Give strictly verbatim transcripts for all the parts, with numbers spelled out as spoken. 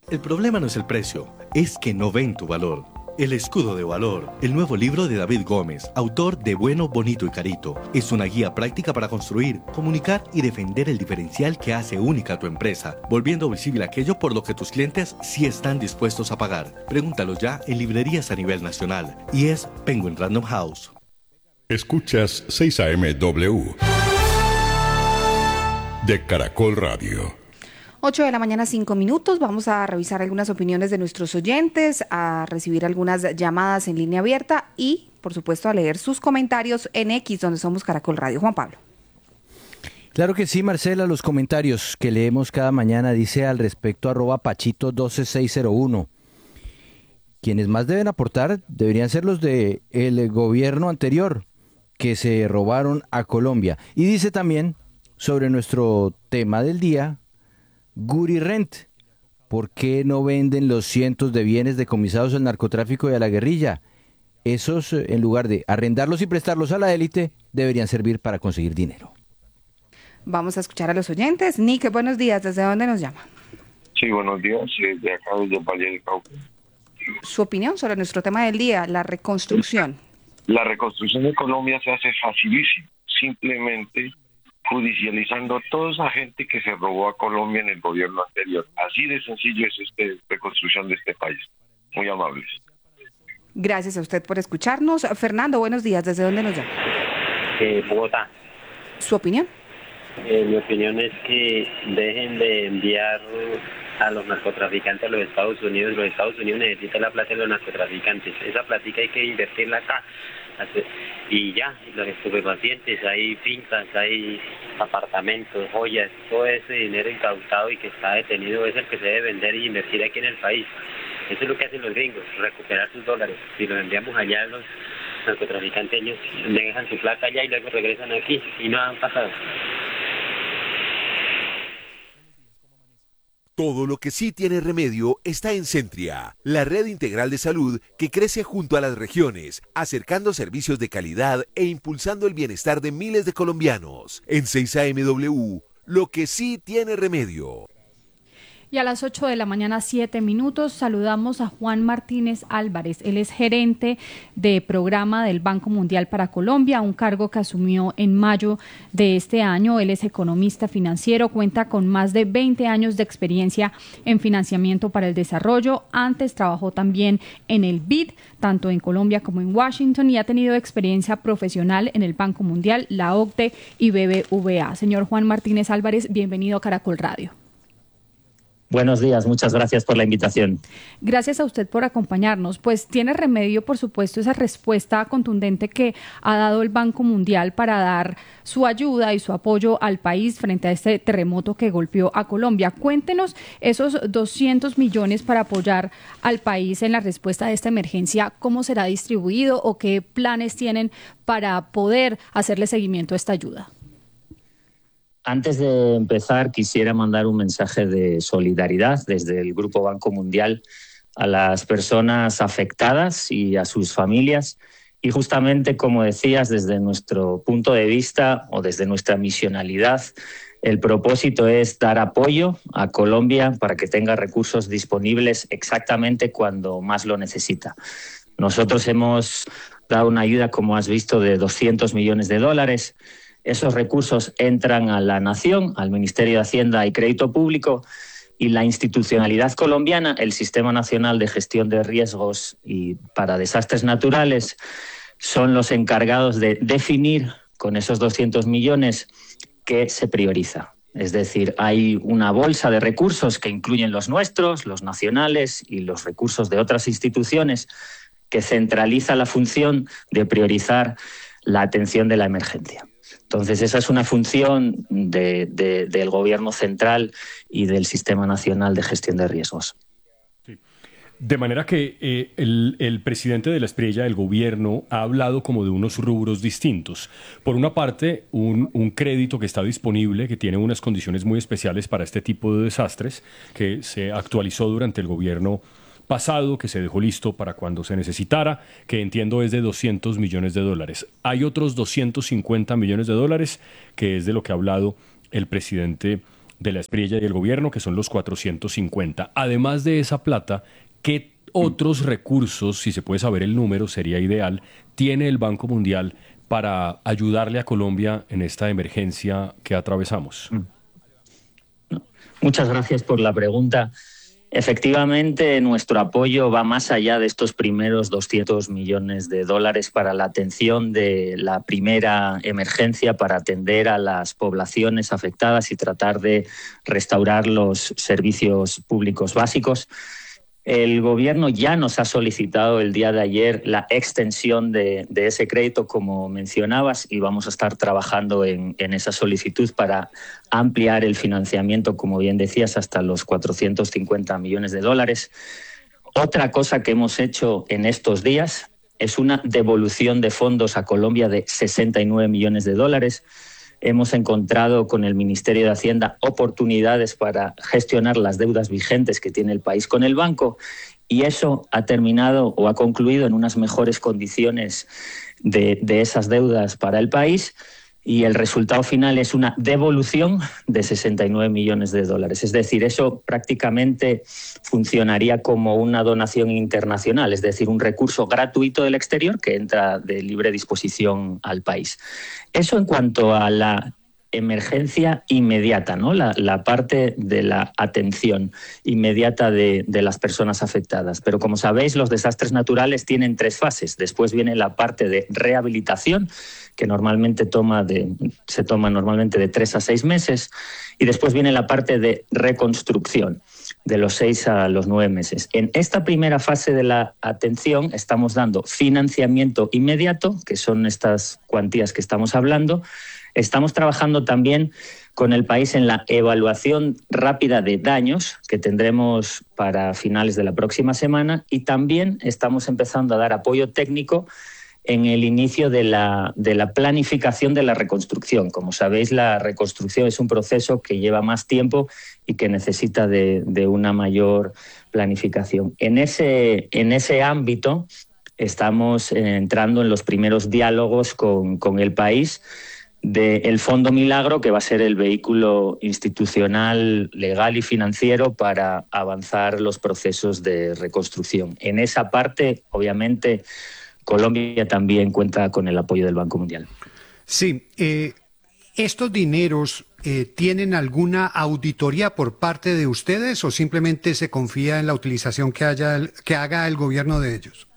El problema no es el precio, es que no ven tu valor. El escudo de valor, el nuevo libro de David Gómez, autor de Bueno, Bonito y Carito, es una guía práctica para construir, comunicar y defender el diferencial que hace única a tu empresa, volviendo visible aquello por lo que tus clientes sí están dispuestos a pagar. Pregúntalo ya en librerías a nivel nacional y es Penguin Random House. Escuchas seis A M W de Caracol Radio. ocho de la mañana, cinco minutos. Vamos a revisar algunas opiniones de nuestros oyentes, a recibir algunas llamadas en línea abierta y, por supuesto, a leer sus comentarios en X, donde somos Caracol Radio. Juan Pablo. Claro que sí, Marcela, los comentarios que leemos cada mañana dice al respecto arroba Pachito doce seis cero uno. Quienes más deben aportar deberían ser los del gobierno anterior, que se robaron a Colombia. Y dice también sobre nuestro tema del día, Guri Rent, ¿por qué no venden los cientos de bienes decomisados al narcotráfico y a la guerrilla? Esos, en lugar de arrendarlos y prestarlos a la élite, deberían servir para conseguir dinero. Vamos a escuchar a los oyentes. Nick, buenos días. ¿Desde dónde nos llama? Sí, buenos días. Desde acá, desde Valle del Cauca. Su opinión sobre nuestro tema del día, la reconstrucción. La reconstrucción de Colombia se hace facilísimo. Simplemente judicializando a toda esa gente que se robó a Colombia en el gobierno anterior. Así de sencillo es esta reconstrucción de este país. Muy amables. Gracias a usted por escucharnos. Fernando, buenos días. ¿Desde dónde nos llama? Eh, Bogotá. ¿Su opinión? Eh, mi opinión es que dejen de enviar a los narcotraficantes a los Estados Unidos. Los Estados Unidos necesitan la plata de los narcotraficantes. Esa plática hay que invertirla acá. Y ya, los estupefacientes, hay fincas, hay apartamentos, joyas, todo ese dinero incautado y que está detenido es el que se debe vender y invertir aquí en el país. Eso es lo que hacen los gringos, recuperar sus dólares. Si los enviamos allá, los narcotraficantes ellos dejan su plata allá y luego regresan aquí y no han pasado. Todo lo que sí tiene remedio está en Centria, la red integral de salud que crece junto a las regiones, acercando servicios de calidad e impulsando el bienestar de miles de colombianos. En seis A M W, lo que sí tiene remedio. Y a las ocho de la mañana, siete minutos, saludamos a Juan Martínez Álvarez. Él es gerente de programa del Banco Mundial para Colombia, un cargo que asumió en mayo de este año. Él es economista financiero, cuenta con más de veinte años de experiencia en financiamiento para el desarrollo. Antes trabajó también en el B I D, tanto en Colombia como en Washington, y ha tenido experiencia profesional en el Banco Mundial, la O C D E y B B V A. Señor Juan Martínez Álvarez, bienvenido a Caracol Radio. Buenos días, muchas gracias por la invitación. Gracias a usted por acompañarnos. Pues tiene remedio, por supuesto, esa respuesta contundente que ha dado el Banco Mundial para dar su ayuda y su apoyo al país frente a este terremoto que golpeó a Colombia. Cuéntenos esos doscientos millones para apoyar al país en la respuesta a esta emergencia, ¿cómo será distribuido o qué planes tienen para poder hacerle seguimiento a esta ayuda? Antes de empezar, quisiera mandar un mensaje de solidaridad desde el Grupo Banco Mundial a las personas afectadas y a sus familias. Y justamente, como decías, desde nuestro punto de vista o desde nuestra misionalidad, el propósito es dar apoyo a Colombia para que tenga recursos disponibles exactamente cuando más lo necesita. Nosotros hemos dado una ayuda, como has visto, de doscientos millones de dólares. Esos recursos entran a la Nación, al Ministerio de Hacienda y Crédito Público, y la institucionalidad colombiana, el Sistema Nacional de Gestión de Riesgos y para Desastres Naturales, son los encargados de definir con esos doscientos millones qué se prioriza. Es decir, hay una bolsa de recursos que incluyen los nuestros, los nacionales y los recursos de otras instituciones, que centraliza la función de priorizar la atención de la emergencia. Entonces, esa es una función de, de, del Gobierno central y del Sistema Nacional de Gestión de Riesgos. Sí. De manera que eh, el, el presidente de la Espriella, del gobierno, ha hablado como de unos rubros distintos. Por una parte, un, un crédito que está disponible, que tiene unas condiciones muy especiales para este tipo de desastres, que se actualizó durante el gobierno pasado, que se dejó listo para cuando se necesitara, que entiendo es de doscientos millones de dólares. Hay otros doscientos cincuenta millones de dólares, que es de lo que ha hablado el presidente de la Espriella y el gobierno, que son los cuatrocientos cincuenta. Además de esa plata, ¿qué otros recursos, si se puede saber el número, sería ideal, tiene el Banco Mundial para ayudarle a Colombia en esta emergencia que atravesamos? Muchas gracias por la pregunta. Efectivamente, nuestro apoyo va más allá de estos primeros doscientos millones de dólares para la atención de la primera emergencia, para atender a las poblaciones afectadas y tratar de restaurar los servicios públicos básicos. El Gobierno ya nos ha solicitado el día de ayer la extensión de, de ese crédito, como mencionabas, y vamos a estar trabajando en, en esa solicitud para ampliar el financiamiento, como bien decías, hasta los cuatrocientos cincuenta millones de dólares. Otra cosa que hemos hecho en estos días es una devolución de fondos a Colombia de sesenta y nueve millones de dólares. Hemos encontrado con el Ministerio de Hacienda oportunidades para gestionar las deudas vigentes que tiene el país con el banco, y eso ha terminado o ha concluido en unas mejores condiciones de, de esas deudas para el país, y el resultado final es una devolución de sesenta y nueve millones de dólares. Es decir, eso prácticamente funcionaría como una donación internacional, es decir, un recurso gratuito del exterior que entra de libre disposición al país. Eso en cuanto a la emergencia inmediata, ¿no? La, la parte de la atención inmediata de, de las personas afectadas. Pero como sabéis, los desastres naturales tienen tres fases. Después viene la parte de rehabilitación, que normalmente toma de, se toma normalmente de tres a seis meses, y después viene la parte de reconstrucción, de los seis a los nueve meses. En esta primera fase de la atención estamos dando financiamiento inmediato, que son estas cuantías que estamos hablando. Estamos trabajando también con el país en la evaluación rápida de daños que tendremos para finales de la próxima semana, y también estamos empezando a dar apoyo técnico en el inicio de la, de la planificación de la reconstrucción. Como sabéis, la reconstrucción es un proceso que lleva más tiempo y que necesita de, de una mayor planificación. En ese, en ese ámbito estamos entrando en los primeros diálogos con, con el país del Fondo Milagro, que va a ser el vehículo institucional, legal y financiero para avanzar los procesos de reconstrucción. En esa parte, obviamente, Colombia también cuenta con el apoyo del Banco Mundial. Sí, eh, ¿estos dineros eh, tienen alguna auditoría por parte de ustedes o simplemente se confía en la utilización que, haya, que haga el gobierno de ellos?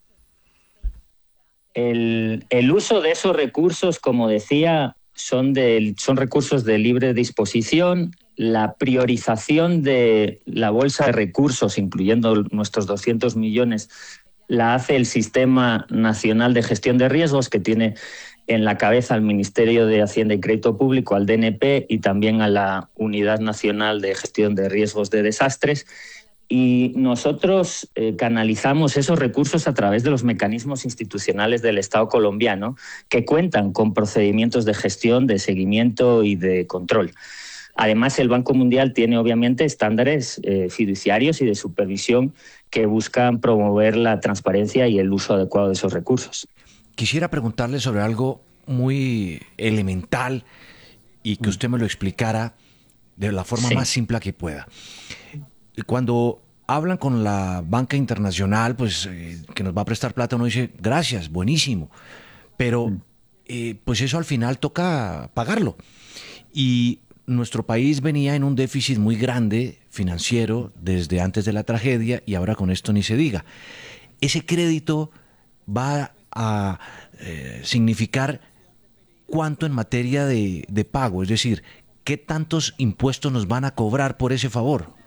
El, el uso de esos recursos, como decía, son, de, son recursos de libre disposición. La priorización de la bolsa de recursos, incluyendo nuestros doscientos millones, la hace el Sistema Nacional de Gestión de Riesgos, que tiene en la cabeza al Ministerio de Hacienda y Crédito Público, al D N P, y también a la Unidad Nacional de Gestión de Riesgos de Desastres. Y nosotros eh, canalizamos esos recursos a través de los mecanismos institucionales del Estado colombiano, que cuentan con procedimientos de gestión, de seguimiento y de control. Además, el Banco Mundial tiene obviamente estándares eh, fiduciarios y de supervisión que buscan promover la transparencia y el uso adecuado de esos recursos. Quisiera preguntarle sobre algo muy elemental y que usted me lo explicara de la forma sí. más simple que pueda. Cuando hablan con la banca internacional, pues eh, que nos va a prestar plata, uno dice, gracias, buenísimo, pero eh, pues eso al final toca pagarlo. Y nuestro país venía en un déficit muy grande financiero desde antes de la tragedia, y ahora con esto ni se diga. Ese crédito va a eh, significar cuánto en materia de, de pago, es decir, ¿qué tantos impuestos nos van a cobrar por ese favor?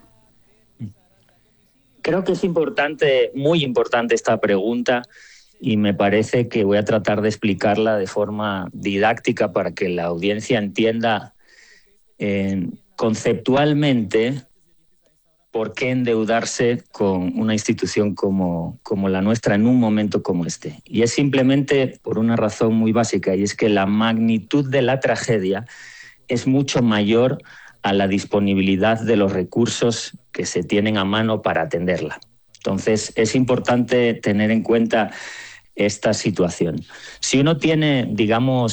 Creo que es importante, muy importante esta pregunta, y me parece que voy a tratar de explicarla de forma didáctica para que la audiencia entienda eh, conceptualmente por qué endeudarse con una institución como, como la nuestra en un momento como este. Y es simplemente por una razón muy básica, y es que la magnitud de la tragedia es mucho mayor a la disponibilidad de los recursos que se tienen a mano para atenderla. Entonces, es importante tener en cuenta esta situación. Si uno tiene, digamos,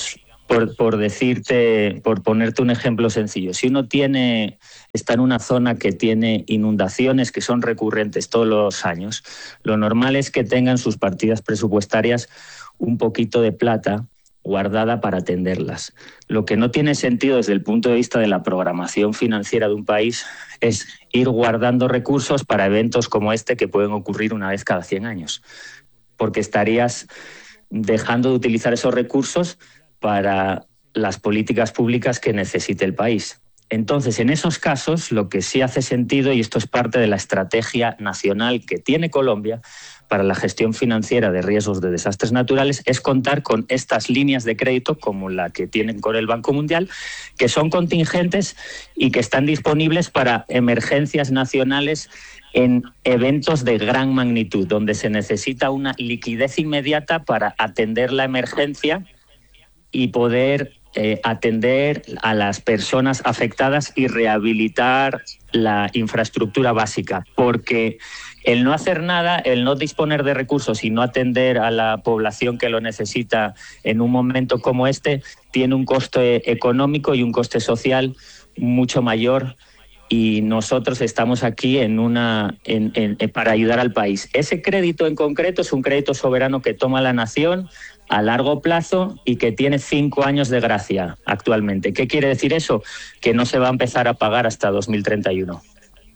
por, por decirte, por ponerte un ejemplo sencillo, si uno tiene, está en una zona que tiene inundaciones que son recurrentes todos los años, lo normal es que tengan sus partidas presupuestarias un poquito de plata guardada para atenderlas. Lo que no tiene sentido desde el punto de vista de la programación financiera de un país es ir guardando recursos para eventos como este que pueden ocurrir una vez cada cien años, porque estarías dejando de utilizar esos recursos para las políticas públicas que necesite el país. Entonces, en esos casos, lo que sí hace sentido, y esto es parte de la estrategia nacional que tiene Colombia para la gestión financiera de riesgos de desastres naturales, es contar con estas líneas de crédito como la que tienen con el Banco Mundial, que son contingentes y que están disponibles para emergencias nacionales en eventos de gran magnitud, donde se necesita una liquidez inmediata para atender la emergencia y poder eh, atender a las personas afectadas y rehabilitar la infraestructura básica, porque el no hacer nada, el no disponer de recursos y no atender a la población que lo necesita en un momento como este, tiene un coste económico y un coste social mucho mayor, y nosotros estamos aquí en una, en, en, para ayudar al país. Ese crédito en concreto es un crédito soberano que toma la nación a largo plazo y que tiene cinco años de gracia actualmente. ¿Qué quiere decir eso? Que no se va a empezar a pagar hasta dos mil treinta y uno.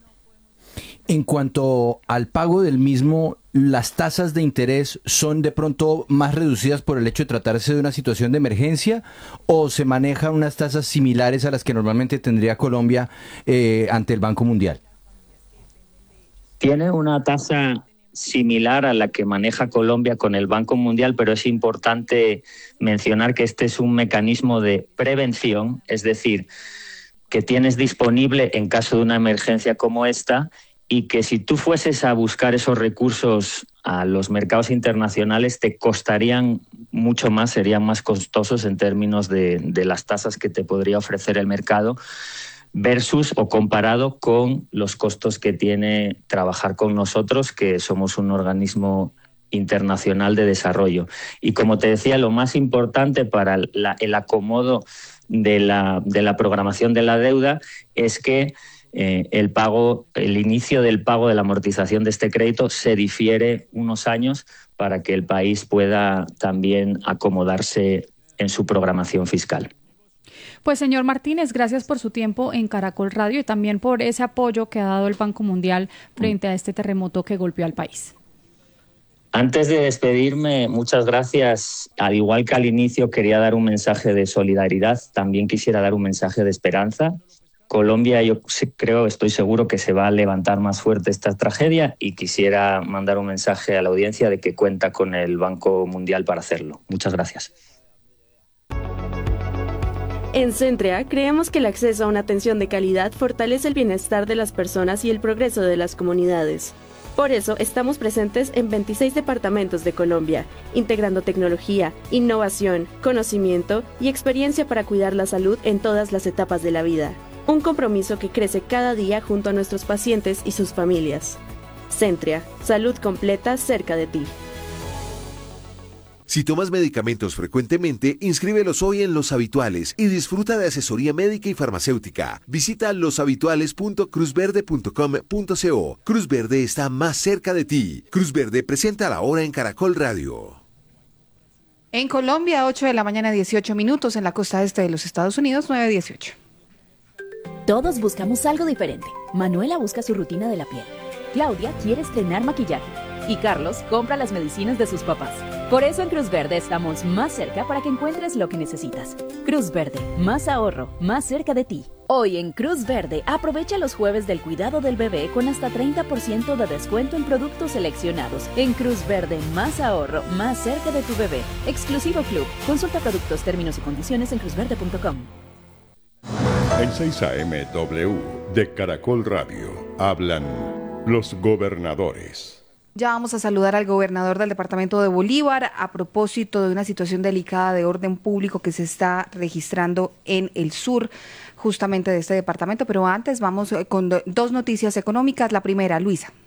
En cuanto al pago del mismo, ¿las tasas de interés son de pronto más reducidas por el hecho de tratarse de una situación de emergencia o se manejan unas tasas similares a las que normalmente tendría Colombia eh, ante el Banco Mundial? Tiene una tasa similar a la que maneja Colombia con el Banco Mundial, pero es importante mencionar que este es un mecanismo de prevención, es decir, que tienes disponible en caso de una emergencia como esta, y que si tú fueses a buscar esos recursos a los mercados internacionales te costarían mucho más, serían más costosos en términos de, de las tasas que te podría ofrecer el mercado versus o comparado con los costos que tiene trabajar con nosotros, que somos un organismo internacional de desarrollo. Y como te decía, lo más importante para la, el acomodo de la, de la programación de la deuda es que Eh, el pago, el inicio del pago de la amortización de este crédito se difiere unos años para que el país pueda también acomodarse en su programación fiscal. Pues señor Martínez, gracias por su tiempo en Caracol Radio y también por ese apoyo que ha dado el Banco Mundial frente a este terremoto que golpeó al país. Antes de despedirme, muchas gracias. Al igual que al inicio quería dar un mensaje de solidaridad, también quisiera dar un mensaje de esperanza. Colombia, yo creo, estoy seguro que se va a levantar más fuerte esta tragedia y quisiera mandar un mensaje a la audiencia de que cuenta con el Banco Mundial para hacerlo. Muchas gracias. En Centrea creemos que el acceso a una atención de calidad fortalece el bienestar de las personas y el progreso de las comunidades. Por eso estamos presentes en veintiséis departamentos de Colombia, integrando tecnología, innovación, conocimiento y experiencia para cuidar la salud en todas las etapas de la vida. Un compromiso que crece cada día junto a nuestros pacientes y sus familias. Centrea, salud completa cerca de ti. Si tomas medicamentos frecuentemente, inscríbelos hoy en Los Habituales y disfruta de asesoría médica y farmacéutica. Visita los habituales punto cruz verde punto com punto co. Cruz Verde está más cerca de ti. Cruz Verde presenta la hora en Caracol Radio. En Colombia, ocho de la mañana, dieciocho minutos. En la costa este de los Estados Unidos, nueve dieciocho. Todos buscamos algo diferente. Manuela busca su rutina de la piel. Claudia quiere estrenar maquillaje. Y Carlos compra las medicinas de sus papás. Por eso en Cruz Verde estamos más cerca para que encuentres lo que necesitas. Cruz Verde, más ahorro, más cerca de ti. Hoy en Cruz Verde, aprovecha los jueves del cuidado del bebé con hasta treinta por ciento de descuento en productos seleccionados. En Cruz Verde, más ahorro, más cerca de tu bebé. Exclusivo Club. Consulta productos, términos y condiciones en cruz verde punto com. En seis A M W de Caracol Radio hablan los gobernadores. Ya vamos a saludar al gobernador del departamento de Bolívar a propósito de una situación delicada de orden público que se está registrando en el sur justamente de este departamento, pero antes vamos con dos noticias económicas. La primera, Luisa.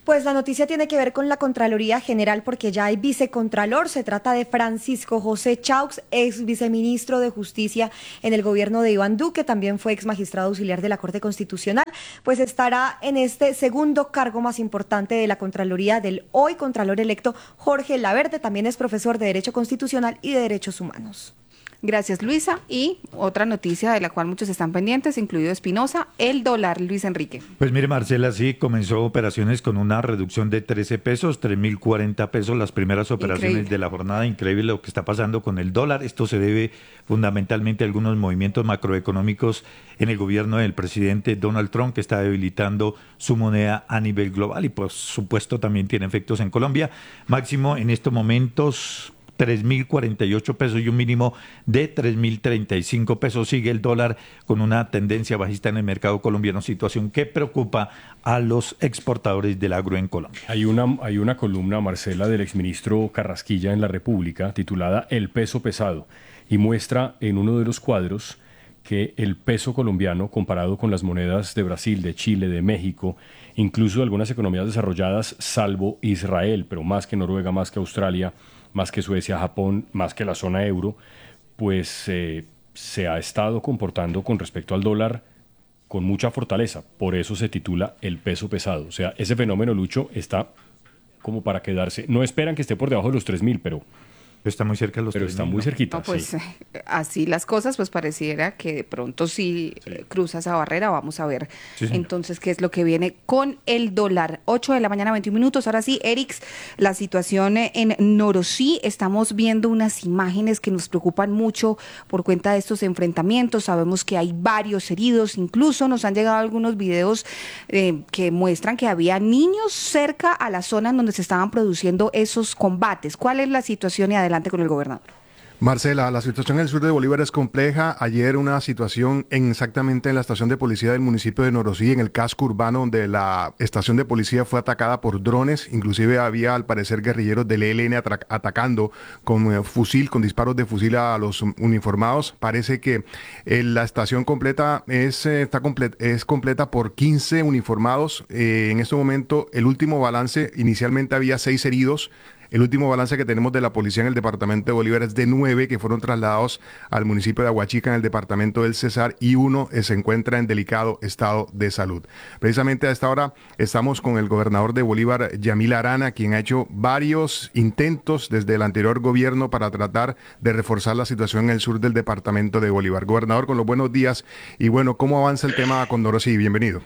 Pues la noticia tiene que ver con la Contraloría General porque ya hay vicecontralor. Se trata de Francisco José Chaux, ex viceministro de Justicia en el gobierno de Iván Duque, también fue ex magistrado auxiliar de la Corte Constitucional. Pues estará en este segundo cargo más importante de la Contraloría del hoy Contralor electo Jorge Laverde. También es profesor de Derecho Constitucional y de Derechos Humanos. Gracias, Luisa. Y otra noticia de la cual muchos están pendientes, incluido Espinosa, el dólar, Luis Enrique. Pues mire, Marcela, sí, comenzó operaciones con una reducción de trece pesos, tres mil cuarenta pesos las primeras operaciones Increíble. de la jornada. Increíble lo que está pasando con el dólar. Esto se debe fundamentalmente a algunos movimientos macroeconómicos en el gobierno del presidente Donald Trump, que está debilitando su moneda a nivel global y por supuesto también tiene efectos en Colombia. Máximo en estos momentos tres mil cuarenta y ocho pesos y un mínimo de tres mil treinta y cinco pesos. Sigue el dólar con una tendencia bajista en el mercado colombiano, situación que preocupa a los exportadores del agro en Colombia. Hay una, hay una columna, Marcela, del exministro Carrasquilla en La República titulada El peso pesado y muestra en uno de los cuadros que el peso colombiano comparado con las monedas de Brasil, de Chile, de México, incluso de algunas economías desarrolladas, salvo Israel, pero más que Noruega, más que Australia, más que Suecia, Japón, más que la zona euro, pues eh, se ha estado comportando con respecto al dólar con mucha fortaleza. Por eso se titula el peso pesado. O sea, ese fenómeno, Lucho, está como para quedarse. No esperan que esté por debajo de los tres mil, pero... Está muy cerca de los Pero está muy cerquita. No, pues sí. Así las cosas, pues pareciera que de pronto si sí. cruza esa barrera, vamos a ver sí, entonces qué es lo que viene con el dólar. ocho de la mañana, veintiún minutos. Ahora sí, Erix, la situación en Norosí, estamos viendo unas imágenes que nos preocupan mucho por cuenta de estos enfrentamientos. Sabemos que hay varios heridos, incluso nos han llegado algunos videos eh, que muestran que había niños cerca a la zona en donde se estaban produciendo esos combates. ¿Cuál es la situación y adelante con el gobernador? Marcela, la situación en el sur de Bolívar es compleja. Ayer una situación en, exactamente en la estación de policía del municipio de Norosí, en el casco urbano, donde la estación de policía fue atacada por drones. Inclusive había al parecer guerrilleros del E L N atacando con eh, fusil, con disparos de fusil a los uniformados. Parece que eh, la estación completa es, eh, está comple- es completa por quince uniformados. Eh, en este momento el último balance, inicialmente había seis heridos. El último balance que tenemos de la policía en el departamento de Bolívar es de nueve que fueron trasladados al municipio de Aguachica en el departamento del Cesar y uno se encuentra en delicado estado de salud. Precisamente a esta hora estamos con el gobernador de Bolívar, Yamil Arana, quien ha hecho varios intentos desde el anterior gobierno para tratar de reforzar la situación en el sur del departamento de Bolívar. Gobernador, con los buenos días y bueno, ¿cómo avanza el tema con Norosí? Bienvenido.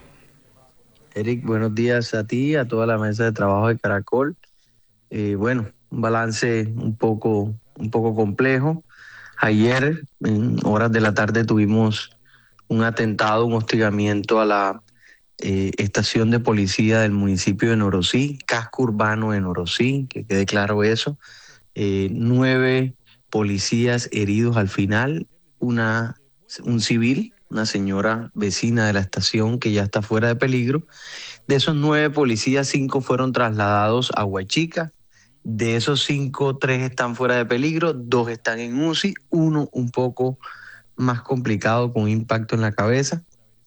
Eric, buenos días a ti, a toda la mesa de trabajo de Caracol. Eh, bueno, un balance un poco, un poco complejo. Ayer, en horas de la tarde, tuvimos un atentado, un hostigamiento a la eh, estación de policía del municipio de Norosí, casco urbano de Norosí, que quede claro eso. Eh, nueve policías heridos al final, una, un civil, una señora vecina de la estación que ya está fuera de peligro. De esos nueve policías, cinco fueron trasladados a Huachica. De esos cinco, tres están fuera de peligro, dos están en U C I, uno un poco más complicado con impacto en la cabeza.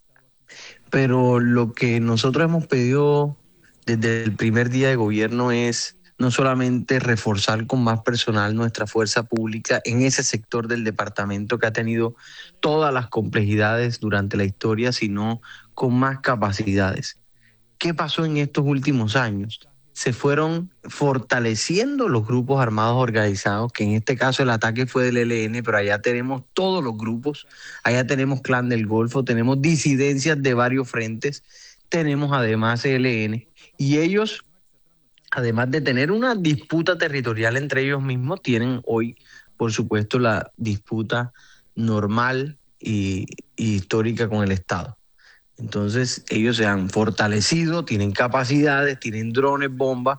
Pero lo que nosotros hemos pedido desde el primer día de gobierno es no solamente reforzar con más personal nuestra fuerza pública en ese sector del departamento que ha tenido todas las complejidades durante la historia, sino con más capacidades. ¿Qué pasó en estos últimos años? Se fueron fortaleciendo los grupos armados organizados, que en este caso el ataque fue del E L N, pero allá tenemos todos los grupos, allá tenemos Clan del Golfo, tenemos disidencias de varios frentes, tenemos además E L N, y ellos, además de tener una disputa territorial entre ellos mismos, tienen hoy, por supuesto, la disputa normal y, y histórica con el Estado. Entonces ellos se han fortalecido, tienen capacidades, tienen drones, bombas,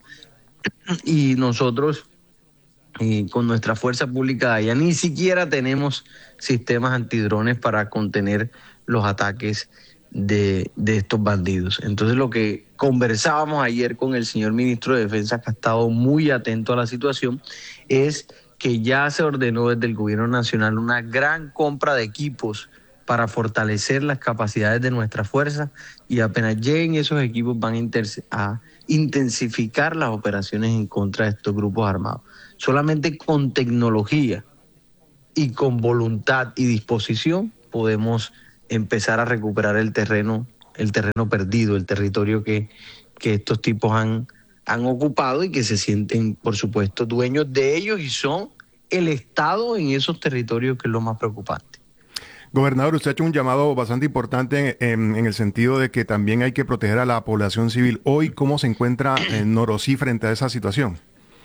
y nosotros y con nuestra fuerza pública allá ni siquiera tenemos sistemas antidrones para contener los ataques de, de estos bandidos. Entonces lo que conversábamos ayer con el señor ministro de Defensa, que ha estado muy atento a la situación, es que ya se ordenó desde el gobierno nacional una gran compra de equipos para fortalecer las capacidades de nuestra fuerza, y apenas lleguen esos equipos van a, inter- a intensificar las operaciones en contra de estos grupos armados. Solamente con tecnología y con voluntad y disposición podemos empezar a recuperar el terreno, el terreno perdido, el territorio que, que estos tipos han, han ocupado y que se sienten, por supuesto, dueños de ellos y son el Estado en esos territorios, que es lo más preocupante. Gobernador, usted ha hecho un llamado bastante importante en, en el sentido de que también hay que proteger a la población civil. Hoy, ¿cómo se encuentra en Norosí frente a esa situación?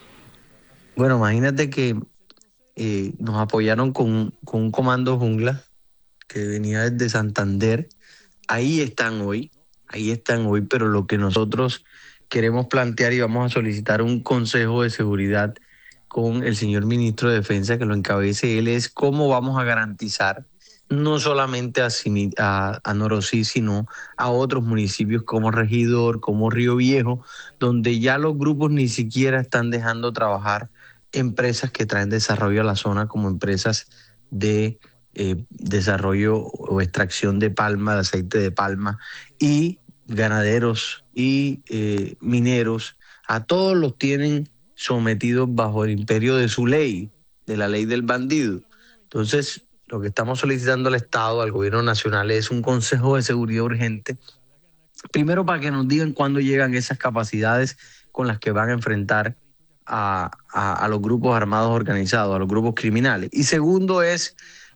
Bueno, imagínate que eh, nos apoyaron con, con un comando jungla que venía desde Santander. Ahí están hoy, ahí están hoy, pero lo que nosotros queremos plantear y vamos a solicitar un consejo de seguridad con el señor ministro de Defensa que lo encabece él, es cómo vamos a garantizar no solamente a, a, a Norosí, sino a otros municipios como Regidor, como Río Viejo, donde ya los grupos ni siquiera están dejando trabajar empresas que traen desarrollo a la zona, como empresas de eh, desarrollo o extracción de palma, de aceite de palma, y ganaderos y eh, mineros. A todos los tienen sometidos bajo el imperio de su ley, de la ley del bandido. Entonces, lo que estamos solicitando al Estado, al gobierno nacional, es un consejo de seguridad urgente, primero para que nos digan cuándo llegan esas capacidades con las que van a enfrentar a, a, a los grupos armados organizados, a los grupos criminales. Y segundo es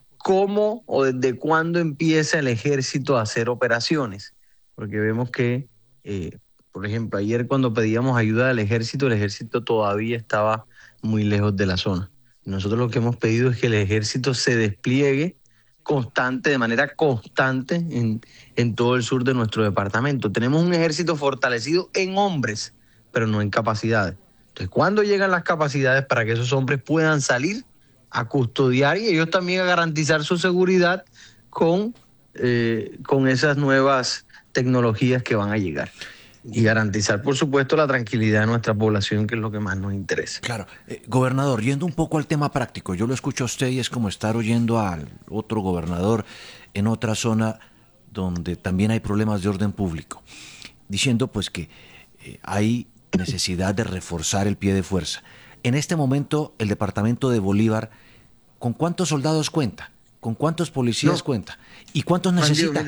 cómo o desde cuándo empieza el ejército a hacer operaciones, porque vemos que, eh, por ejemplo, ayer cuando pedíamos ayuda del ejército, el ejército todavía estaba muy lejos de la zona. Nosotros lo que hemos pedido es que el ejército se despliegue constante, de manera constante en, en todo el sur de nuestro departamento. Tenemos un ejército fortalecido en hombres, pero no en capacidades. Entonces, ¿cuándo llegan las capacidades para que esos hombres puedan salir a custodiar y ellos también a garantizar su seguridad con, eh, con esas nuevas tecnologías que van a llegar? Y garantizar, por supuesto, la tranquilidad de nuestra población, que es lo que más nos interesa. Claro. Eh, gobernador, yendo un poco al tema práctico, yo lo escucho a usted y es como estar oyendo al otro gobernador en otra zona donde también hay problemas de orden público, diciendo pues que eh, hay necesidad de reforzar el pie de fuerza. En este momento, el departamento de Bolívar, ¿con cuántos soldados cuenta? ¿Con cuántos policías no. cuenta? ¿Y cuántos necesita?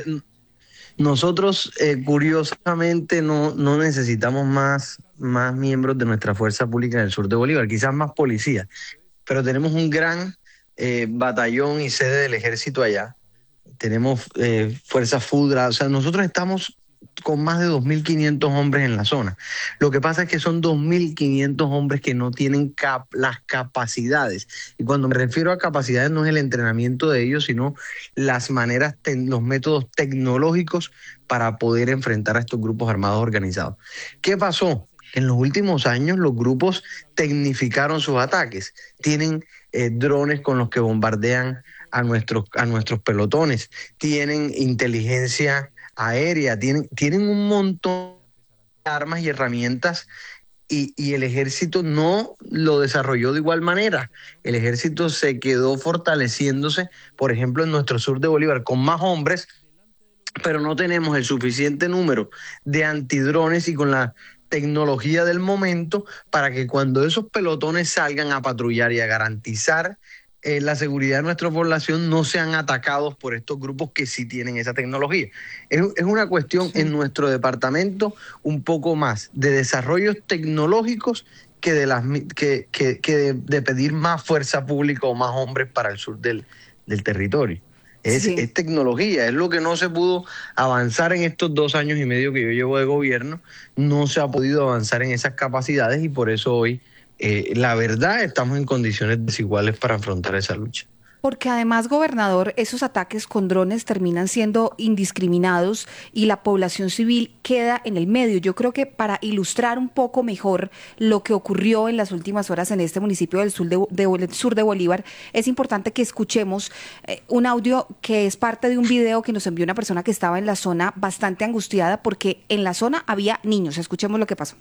Nosotros, eh, curiosamente, no, no necesitamos más, más miembros de nuestra fuerza pública en el sur de Bolívar, quizás más policías, pero tenemos un gran eh, batallón y sede del ejército allá. Tenemos eh, fuerza FUDRA, o sea, nosotros estamos con más de dos mil quinientos hombres en la zona. Lo que pasa es que son dos mil quinientos hombres que no tienen cap las capacidades. Y cuando me refiero a capacidades no es el entrenamiento de ellos, sino las maneras, los métodos tecnológicos para poder enfrentar a estos grupos armados organizados. ¿Qué pasó? En los últimos años los grupos tecnificaron sus ataques. Tienen eh, drones con los que bombardean a nuestros, a nuestros pelotones. Tienen inteligencia aérea, tienen, tienen un montón de armas y herramientas y, y el ejército no lo desarrolló de igual manera. El ejército se quedó fortaleciéndose, por ejemplo, en nuestro sur de Bolívar, con más hombres, pero no tenemos el suficiente número de antidrones y con la tecnología del momento para que cuando esos pelotones salgan a patrullar y a garantizar Eh, la seguridad de nuestra población no sean atacados por estos grupos que sí tienen esa tecnología. Es, es una cuestión sí. en nuestro departamento un poco más de desarrollos tecnológicos que de, las, que, que, que de, de pedir más fuerza pública o más hombres para el sur del, del territorio. Es, sí. es tecnología, es lo que no se pudo avanzar en estos dos años y medio que yo llevo de gobierno, no se ha podido avanzar en esas capacidades y por eso hoy Eh, la verdad, estamos en condiciones desiguales para afrontar esa lucha. Porque además, gobernador, esos ataques con drones terminan siendo indiscriminados y la población civil queda en el medio. Yo creo que para ilustrar un poco mejor lo que ocurrió en las últimas horas en este municipio del sur de, de, sur de Bolívar, es importante que escuchemos eh, un audio que es parte de un video que nos envió una persona que estaba en la zona bastante angustiada porque en la zona había niños. Escuchemos lo que pasó.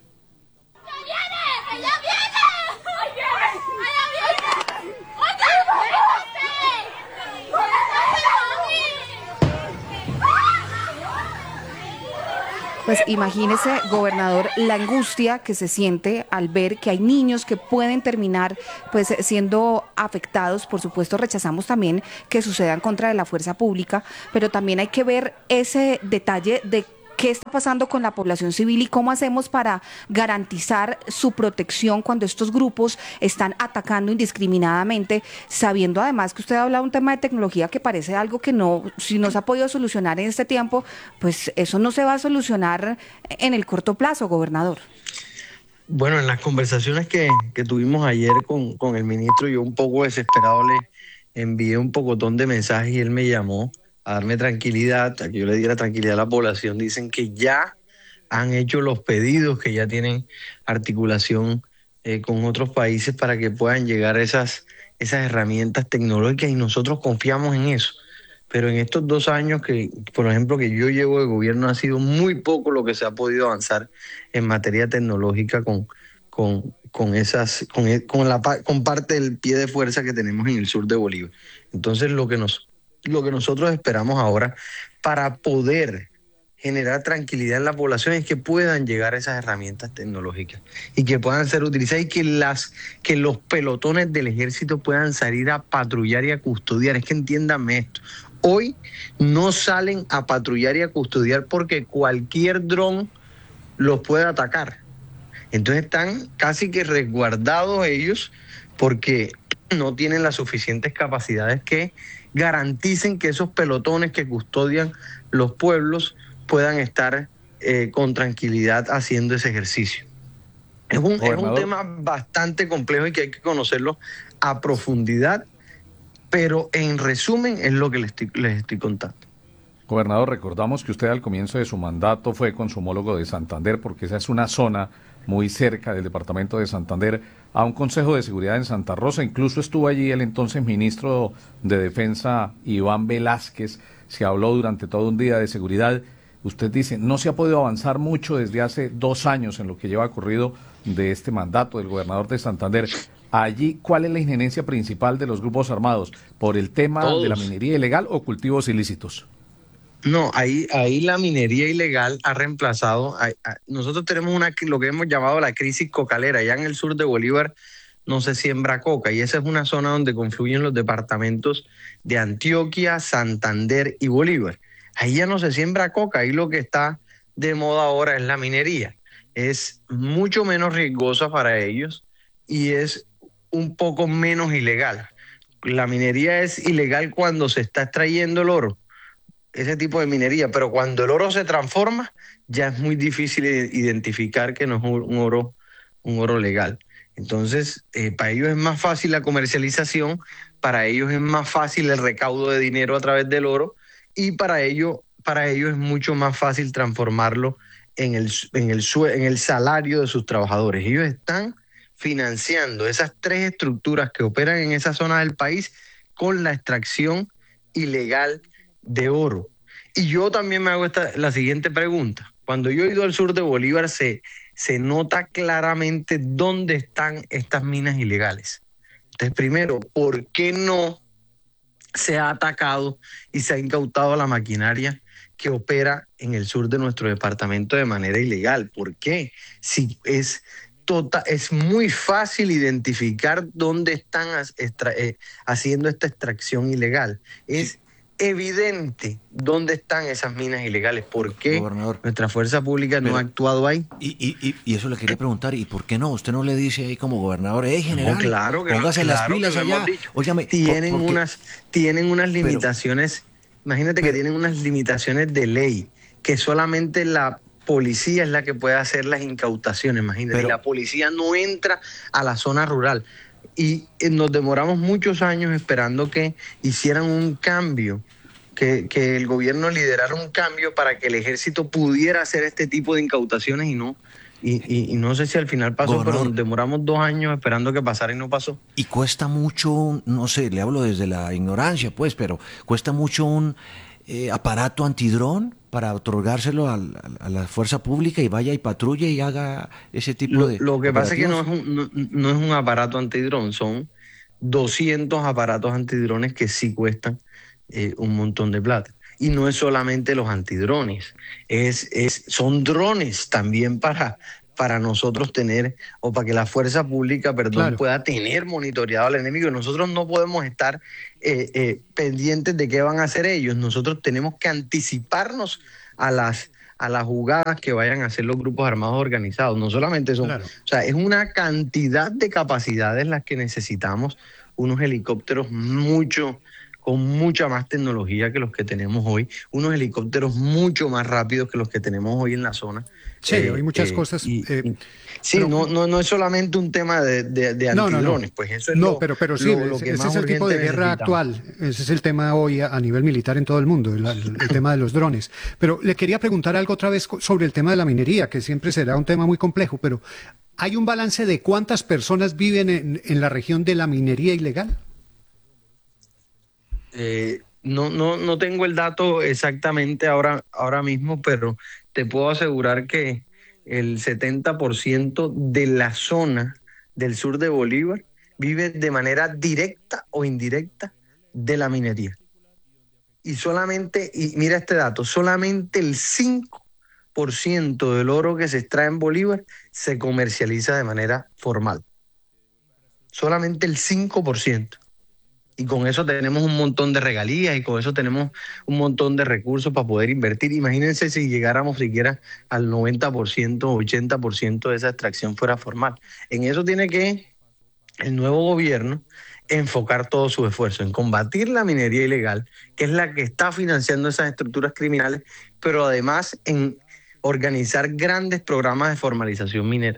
pues imagínese, gobernador, la angustia que se siente al ver que hay niños que pueden terminar pues siendo afectados. Por supuesto, rechazamos también que suceda en contra de la fuerza pública, pero también hay que ver ese detalle de qué está pasando con la población civil y cómo hacemos para garantizar su protección cuando estos grupos están atacando indiscriminadamente, sabiendo además que usted ha hablado de un tema de tecnología que parece algo que no, si no se ha podido solucionar en este tiempo, pues eso no se va a solucionar en el corto plazo, gobernador. Bueno, en las conversaciones que, que tuvimos ayer con, con el ministro, yo un poco desesperado le envié un pocotón de mensajes y él me llamó a darme tranquilidad, a que yo le diera tranquilidad a la población. Dicen que ya han hecho los pedidos, que ya tienen articulación eh, con otros países para que puedan llegar esas, esas herramientas tecnológicas y nosotros confiamos en eso. Pero en estos dos años que, por ejemplo, que yo llevo de gobierno, ha sido muy poco lo que se ha podido avanzar en materia tecnológica con, con, con, esas, con, con, la, con parte del pie de fuerza que tenemos en el sur de Bolívar. Entonces, lo que nos... Lo que nosotros esperamos ahora para poder generar tranquilidad en la población es que puedan llegar esas herramientas tecnológicas y que puedan ser utilizadas y que, las, que los pelotones del ejército puedan salir a patrullar y a custodiar. Es que entiéndanme esto. Hoy no salen a patrullar y a custodiar porque cualquier dron los puede atacar. Entonces están casi que resguardados ellos porque no tienen las suficientes capacidades que garanticen que esos pelotones que custodian los pueblos puedan estar eh, con tranquilidad haciendo ese ejercicio. Es un, es un tema bastante complejo y que hay que conocerlo a profundidad, pero en resumen es lo que les estoy, les estoy contando. Gobernador, recordamos que usted al comienzo de su mandato fue con su homólogo de Santander, porque esa es una zona muy cerca del departamento de Santander, a un Consejo de Seguridad en Santa Rosa. Incluso estuvo allí el entonces ministro de Defensa, Iván Velázquez. Se habló durante todo un día de seguridad. Usted dice, no se ha podido avanzar mucho desde hace dos años en lo que lleva ocurrido de este mandato del gobernador de Santander. Allí, ¿cuál es la injerencia principal de los grupos armados? ¿Por el tema Todos. de la minería ilegal o cultivos ilícitos? No, ahí, ahí la minería ilegal ha reemplazado. A, a, nosotros tenemos una lo que hemos llamado la crisis cocalera. Allá en el sur de Bolívar no se siembra coca y esa es una zona donde confluyen los departamentos de Antioquia, Santander y Bolívar. Ahí ya no se siembra coca, ahí lo que está de moda ahora es la minería. Es mucho menos riesgosa para ellos y es un poco menos ilegal. La minería es ilegal cuando se está extrayendo el oro, ese tipo de minería, pero cuando el oro se transforma ya es muy difícil identificar que no es un oro, un oro legal. Entonces, eh, para ellos es más fácil la comercialización, para ellos es más fácil el recaudo de dinero a través del oro y para ello, para ellos es mucho más fácil transformarlo en el, en el, en el salario de sus trabajadores. Ellos están financiando esas tres estructuras que operan en esa zona del país con la extracción ilegal de oro. Y yo también me hago esta, la siguiente pregunta. Cuando yo he ido al sur de Bolívar se, se nota claramente dónde están estas minas ilegales. Entonces, primero, ¿por qué no se ha atacado y se ha incautado la maquinaria que opera en el sur de nuestro departamento de manera ilegal? ¿Por qué? Si es, tota, es muy fácil identificar dónde están extra, eh, haciendo esta extracción ilegal. Es evidente dónde están esas minas ilegales. ¿Por qué Gobernador, nuestra fuerza pública no pero, ha actuado ahí? Y, y, y eso le quería preguntar, ¿y por qué no? Usted no le dice ahí como gobernador, hey, general, no, claro que póngase claro las pilas allá. Óigame, tienen, por, unas, tienen unas limitaciones, pero, imagínate pero, que tienen unas limitaciones de ley, que solamente la policía es la que puede hacer las incautaciones, imagínate, pero, y la policía no entra a la zona rural. Y nos demoramos muchos años esperando que hicieran un cambio, que, que el gobierno liderara un cambio para que el ejército pudiera hacer este tipo de incautaciones y no y, y, y no sé si al final pasó, Gobernador, pero nos demoramos dos años esperando que pasara y no pasó. Y cuesta mucho, no sé, le hablo desde la ignorancia, pues, pero cuesta mucho un eh, aparato antidrón para otorgárselo a, a, a la fuerza pública y vaya y patrulle y haga ese tipo lo, de Lo que pasa es que no es, un, no, no es un aparato antidrón, son doscientos aparatos antidrones que sí cuestan eh, un montón de plata. Y no es solamente los antidrones, es, es, son drones también para, para nosotros tener, o para que la fuerza pública, perdón, claro, pueda tener monitoreado al enemigo. Nosotros no podemos estar eh, eh, pendientes de qué van a hacer ellos. Nosotros tenemos que anticiparnos a las, a las jugadas que vayan a hacer los grupos armados organizados. No solamente son, claro, o sea, es una cantidad de capacidades las que necesitamos, unos helicópteros mucho con mucha más tecnología que los que tenemos hoy, unos helicópteros mucho más rápidos que los que tenemos hoy en la zona. Sí, eh, hay muchas eh, cosas. Y, eh, y, sí, pero, no, no, no es solamente un tema de, de, de no, antidrones, no, no. pues eso es no, lo, pero, pero sí, lo, lo que ese más es el tipo de guerra actual, ese es el tema hoy a, a nivel militar en todo el mundo, el, el, el tema de los drones. Pero le quería preguntar algo otra vez sobre el tema de la minería, que siempre será un tema muy complejo, pero ¿hay un balance de cuántas personas viven en, en la región de la minería ilegal? Eh, no, no, no tengo el dato exactamente ahora, ahora mismo, pero te puedo asegurar que el setenta por ciento de la zona del sur de Bolívar vive de manera directa o indirecta de la minería. Y solamente, y mira este dato, solamente el cinco por ciento del oro que se extrae en Bolívar se comercializa de manera formal. Solamente el cinco por ciento. Y con eso tenemos un montón de regalías y con eso tenemos un montón de recursos para poder invertir. Imagínense si llegáramos siquiera al noventa por ciento o ochenta por ciento de esa extracción fuera formal. En eso tiene que el nuevo gobierno enfocar todo su esfuerzo en combatir la minería ilegal, que es la que está financiando esas estructuras criminales, pero además en organizar grandes programas de formalización minera.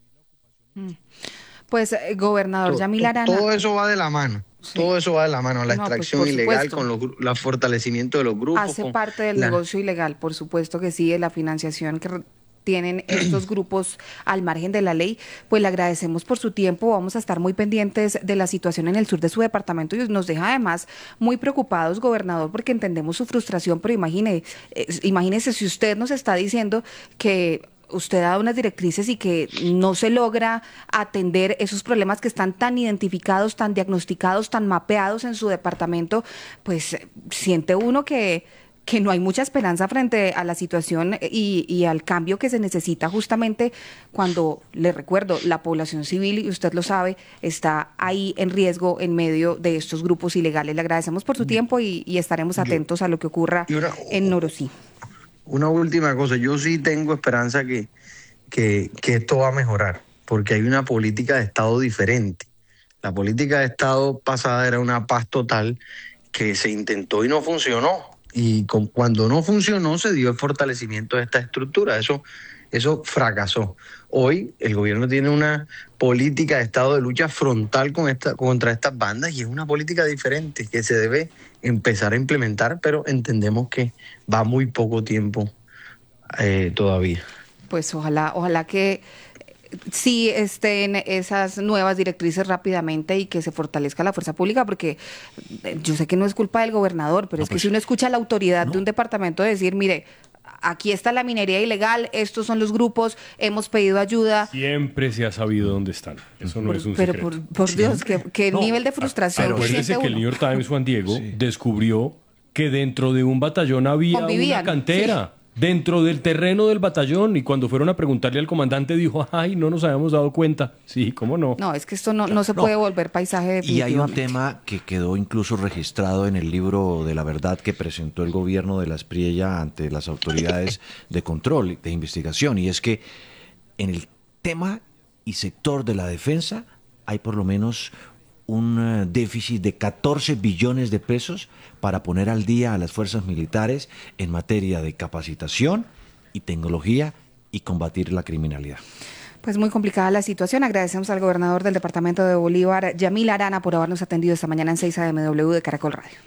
Pues, eh, gobernador todo, Yamil Arana. Todo eso va de la mano. Sí. Todo eso va de la mano, la extracción no, pues ilegal, con los, el fortalecimiento de los grupos. Hace con parte del la... negocio ilegal, por supuesto que sí, de la financiación que tienen estos grupos al margen de la ley. Pues le agradecemos por su tiempo, vamos a estar muy pendientes de la situación en el sur de su departamento y nos deja además muy preocupados, gobernador, porque entendemos su frustración, pero imagine, eh, imagínese si usted nos está diciendo que usted ha dado unas directrices y que no se logra atender esos problemas que están tan identificados, tan diagnosticados, tan mapeados en su departamento, pues siente uno que, que no hay mucha esperanza frente a la situación y, y al cambio que se necesita justamente cuando, le recuerdo, la población civil, y usted lo sabe, está ahí en riesgo en medio de estos grupos ilegales. Le agradecemos por su tiempo y, y estaremos atentos a lo que ocurra una, en Norosí. Una última cosa, yo sí tengo esperanza que, que, que esto va a mejorar, porque hay una política de Estado diferente. La política de Estado pasada era una paz total que se intentó y no funcionó. Y con, cuando no funcionó se dio el fortalecimiento de esta estructura. Eso, eso fracasó. Hoy el gobierno tiene una política de Estado de lucha frontal con esta, contra estas bandas y es una política diferente que se debe empezar a implementar, pero entendemos que va muy poco tiempo eh, todavía. Pues ojalá, ojalá que sí estén esas nuevas directrices rápidamente y que se fortalezca la fuerza pública, porque yo sé que no es culpa del gobernador, pero no, es pues, que si uno escucha a la autoridad no. de un departamento decir, mire, aquí está la minería ilegal, estos son los grupos, hemos pedido ayuda. Siempre se ha sabido dónde están, eso no por, es un pero secreto. Pero por, por Dios, que, que no, nivel de frustración. Pero acuérdese que el New York Times, Juan Diego, sí. descubrió que dentro de un batallón había Convivían, una cantera. Sí. Dentro del terreno del batallón, y cuando fueron a preguntarle al comandante dijo, ay, no nos habíamos dado cuenta. Sí, ¿cómo no? No, es que esto no, no se puede no. volver paisaje definitivamente. Y hay un tema que quedó incluso registrado en el libro de la verdad que presentó el gobierno de la Espriella ante las autoridades de control, de investigación, y es que en el tema y sector de la defensa hay por lo menos un déficit de catorce billones de pesos para poner al día a las fuerzas militares en materia de capacitación y tecnología y combatir la criminalidad. Pues muy complicada la situación. Agradecemos al gobernador del departamento de Bolívar, Yamil Arana, por habernos atendido esta mañana en seis A M W de Caracol Radio.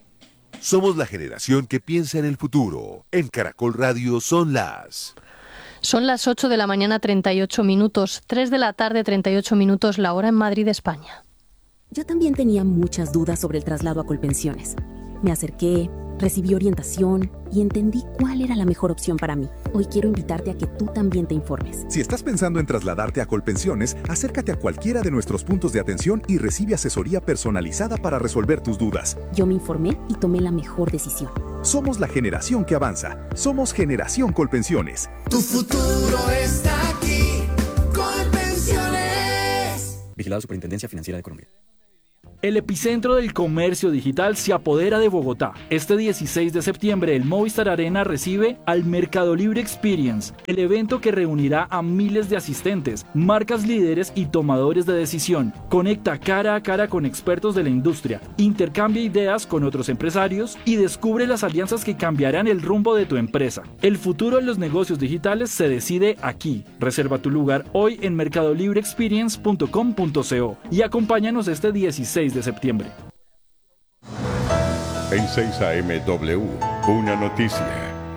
Somos la generación que piensa en el futuro. En Caracol Radio son las... Son las ocho de la mañana, treinta y ocho minutos, tres de la tarde, treinta y ocho minutos, la hora en Madrid, España. Yo también tenía muchas dudas sobre el traslado a Colpensiones. Me acerqué, recibí orientación y entendí cuál era la mejor opción para mí. Hoy quiero invitarte a que tú también te informes. Si estás pensando en trasladarte a Colpensiones, acércate a cualquiera de nuestros puntos de atención y recibe asesoría personalizada para resolver tus dudas. Yo me informé y tomé la mejor decisión. Somos la generación que avanza. Somos Generación Colpensiones. Tu futuro está aquí. Colpensiones. Vigilado Superintendencia Financiera de Colombia. El epicentro del comercio digital se apodera de Bogotá. Este dieciséis de septiembre, el Movistar Arena recibe al Mercado Libre Experience, el evento que reunirá a miles de asistentes, marcas líderes y tomadores de decisión. Conecta cara a cara con expertos de la industria, intercambia ideas con otros empresarios y descubre las alianzas que cambiarán el rumbo de tu empresa. El futuro en los negocios digitales se decide aquí. Reserva tu lugar hoy en mercado libre experience punto com punto co y acompáñanos este dieciséis de septiembre. En seis A M W, una noticia.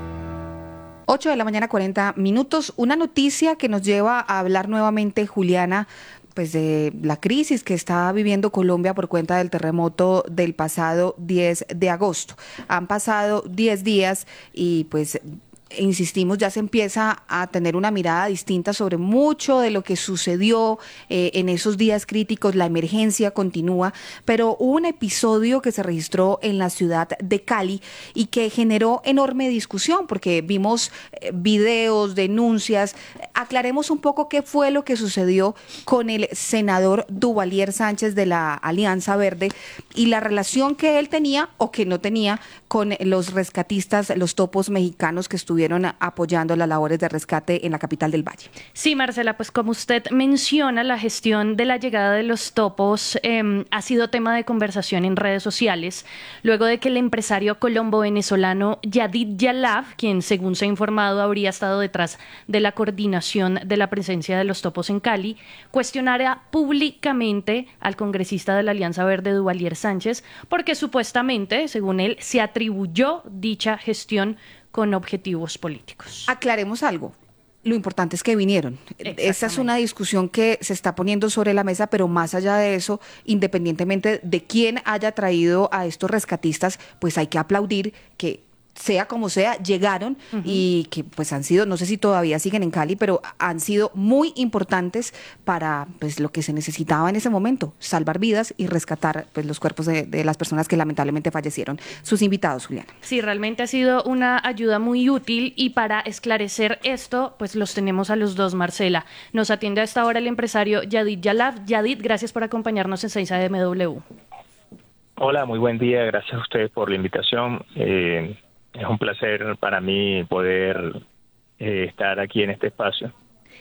ocho de la mañana, cuarenta minutos. Una noticia que nos lleva a hablar nuevamente, Juliana, pues de la crisis que está viviendo Colombia por cuenta del terremoto del pasado diez de agosto. Han pasado diez días y pues insistimos, ya se empieza a tener una mirada distinta sobre mucho de lo que sucedió eh, en esos días críticos. La emergencia continúa, pero hubo un episodio que se registró en la ciudad de Cali y que generó enorme discusión porque vimos eh, videos, denuncias. Aclaremos un poco qué fue lo que sucedió con el senador Duvalier Sánchez de la Alianza Verde y la relación que él tenía o que no tenía con los rescatistas, los topos mexicanos que estuvieron apoyando las labores de rescate en la capital del Valle. Sí, Marcela, pues como usted menciona, la gestión de la llegada de los topos eh, ha sido tema de conversación en redes sociales, luego de que el empresario colombo-venezolano Yadid Yalaf, quien según se ha informado habría estado detrás de la coordinación de la presencia de los topos en Cali, cuestionara públicamente al congresista de la Alianza Verde, Duvalier Sánchez, porque supuestamente, según él, se atribuyó dicha gestión con objetivos políticos. Aclaremos algo. Lo importante es que vinieron. Esa es una discusión que se está poniendo sobre la mesa, pero más allá de eso, independientemente de quién haya traído a estos rescatistas, pues hay que aplaudir que sea como sea, llegaron uh-huh. y que pues han sido, no sé si todavía siguen en Cali, pero han sido muy importantes para pues lo que se necesitaba en ese momento, salvar vidas y rescatar pues los cuerpos de, de las personas que lamentablemente fallecieron. Sus invitados, Juliana. Sí, realmente ha sido una ayuda muy útil y para esclarecer esto, pues los tenemos a los dos, Marcela. Nos atiende a esta hora el empresario Yadid Yalaf. Yadid, gracias por acompañarnos en seis A M W. Hola, muy buen día. Gracias a ustedes por la invitación. Eh, Es un placer para mí poder eh, estar aquí en este espacio.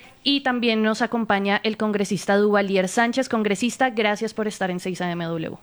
Y también nos acompaña el congresista Duvalier Sánchez. Congresista, gracias por estar en seis A M W.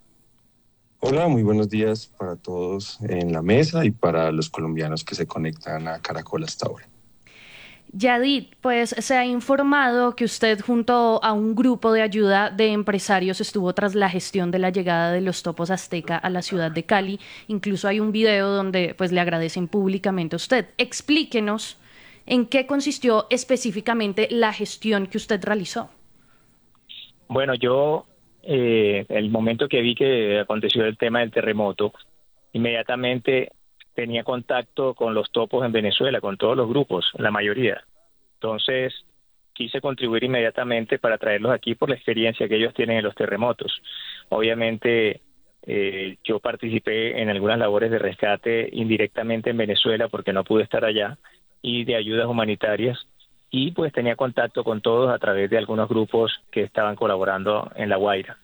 Hola, muy buenos días para todos en la mesa y para los colombianos que se conectan a Caracol hasta ahora. Yadid, pues se ha informado que usted junto a un grupo de ayuda de empresarios estuvo tras la gestión de la llegada de los topos azteca a la ciudad de Cali. Incluso hay un video donde pues le agradecen públicamente a usted. Explíquenos en qué consistió específicamente la gestión que usted realizó. Bueno, yo, eh, el momento que vi que aconteció el tema del terremoto, inmediatamente tenía contacto con los topos en Venezuela, con todos los grupos, la mayoría. Entonces, quise contribuir inmediatamente para traerlos aquí por la experiencia que ellos tienen en los terremotos. Obviamente, eh, yo participé en algunas labores de rescate indirectamente en Venezuela porque no pude estar allá, y de ayudas humanitarias, y pues tenía contacto con todos a través de algunos grupos que estaban colaborando en La Guaira.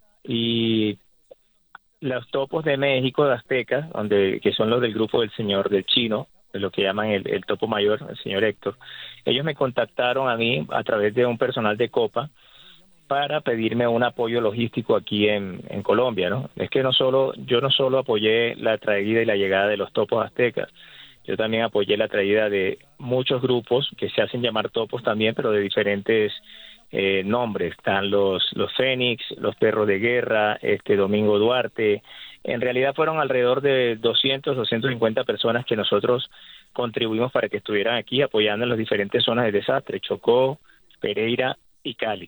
Y los topos de México, de Azteca, donde, que son los del grupo del señor del Chino, de lo que llaman el, el topo mayor, el señor Héctor, ellos me contactaron a mí a través de un personal de Copa para pedirme un apoyo logístico aquí en, en Colombia, ¿no? Es que no solo, yo no solo apoyé la traída y la llegada de los topos aztecas, yo también apoyé la traída de muchos grupos que se hacen llamar topos también, pero de diferentes Eh, nombres. Están los los Fénix, los Perros de Guerra, este Domingo Duarte. En realidad fueron alrededor de doscientas, doscientas cincuenta personas que nosotros contribuimos para que estuvieran aquí apoyando en las diferentes zonas de desastre, Chocó, Pereira y Cali.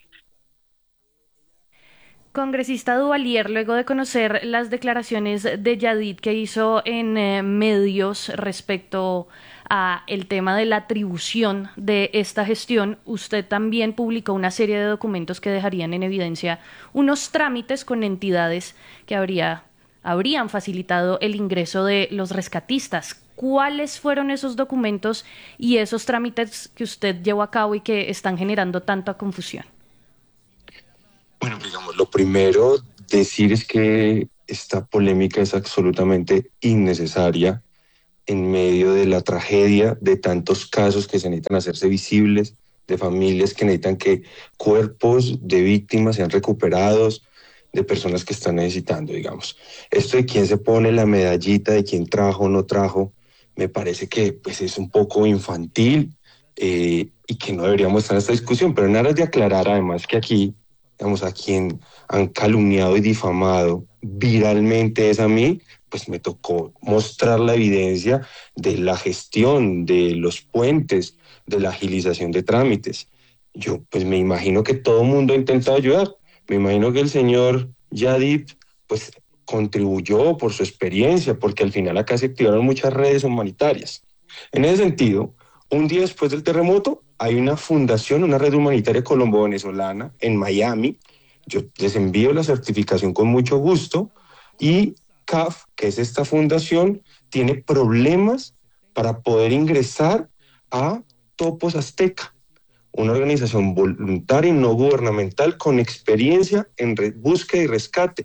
Congresista Duvalier, luego de conocer las declaraciones de Yadid que hizo en eh, medios respecto a el tema de la atribución de esta gestión, usted también publicó una serie de documentos que dejarían en evidencia unos trámites con entidades que habría habrían facilitado el ingreso de los rescatistas. ¿Cuáles fueron esos documentos y esos trámites que usted llevó a cabo y que están generando tanta confusión? Bueno, digamos, lo primero decir es que esta polémica es absolutamente innecesaria en medio de la tragedia de tantos casos que se necesitan hacerse visibles, de familias que necesitan que cuerpos de víctimas sean recuperados, de personas que están necesitando, digamos. Esto de quién se pone la medallita, de quién trajo o no trajo, me parece que pues, es un poco infantil eh, y que no deberíamos estar en esta discusión, pero en aras de aclarar además que aquí, digamos, a quien han calumniado y difamado viralmente es a mí, pues me tocó mostrar la evidencia de la gestión, de los puentes, de la agilización de trámites. Yo pues me imagino que todo el mundo ha intentado ayudar. Me imagino que el señor Yadid pues contribuyó por su experiencia, porque al final acá se activaron muchas redes humanitarias. En ese sentido, un día después del terremoto, hay una fundación, una red humanitaria colombo-venezolana en Miami. Yo les envío la certificación con mucho gusto y C A F, que es esta fundación, tiene problemas para poder ingresar a Topos Azteca, una organización voluntaria y no gubernamental con experiencia en búsqueda y rescate.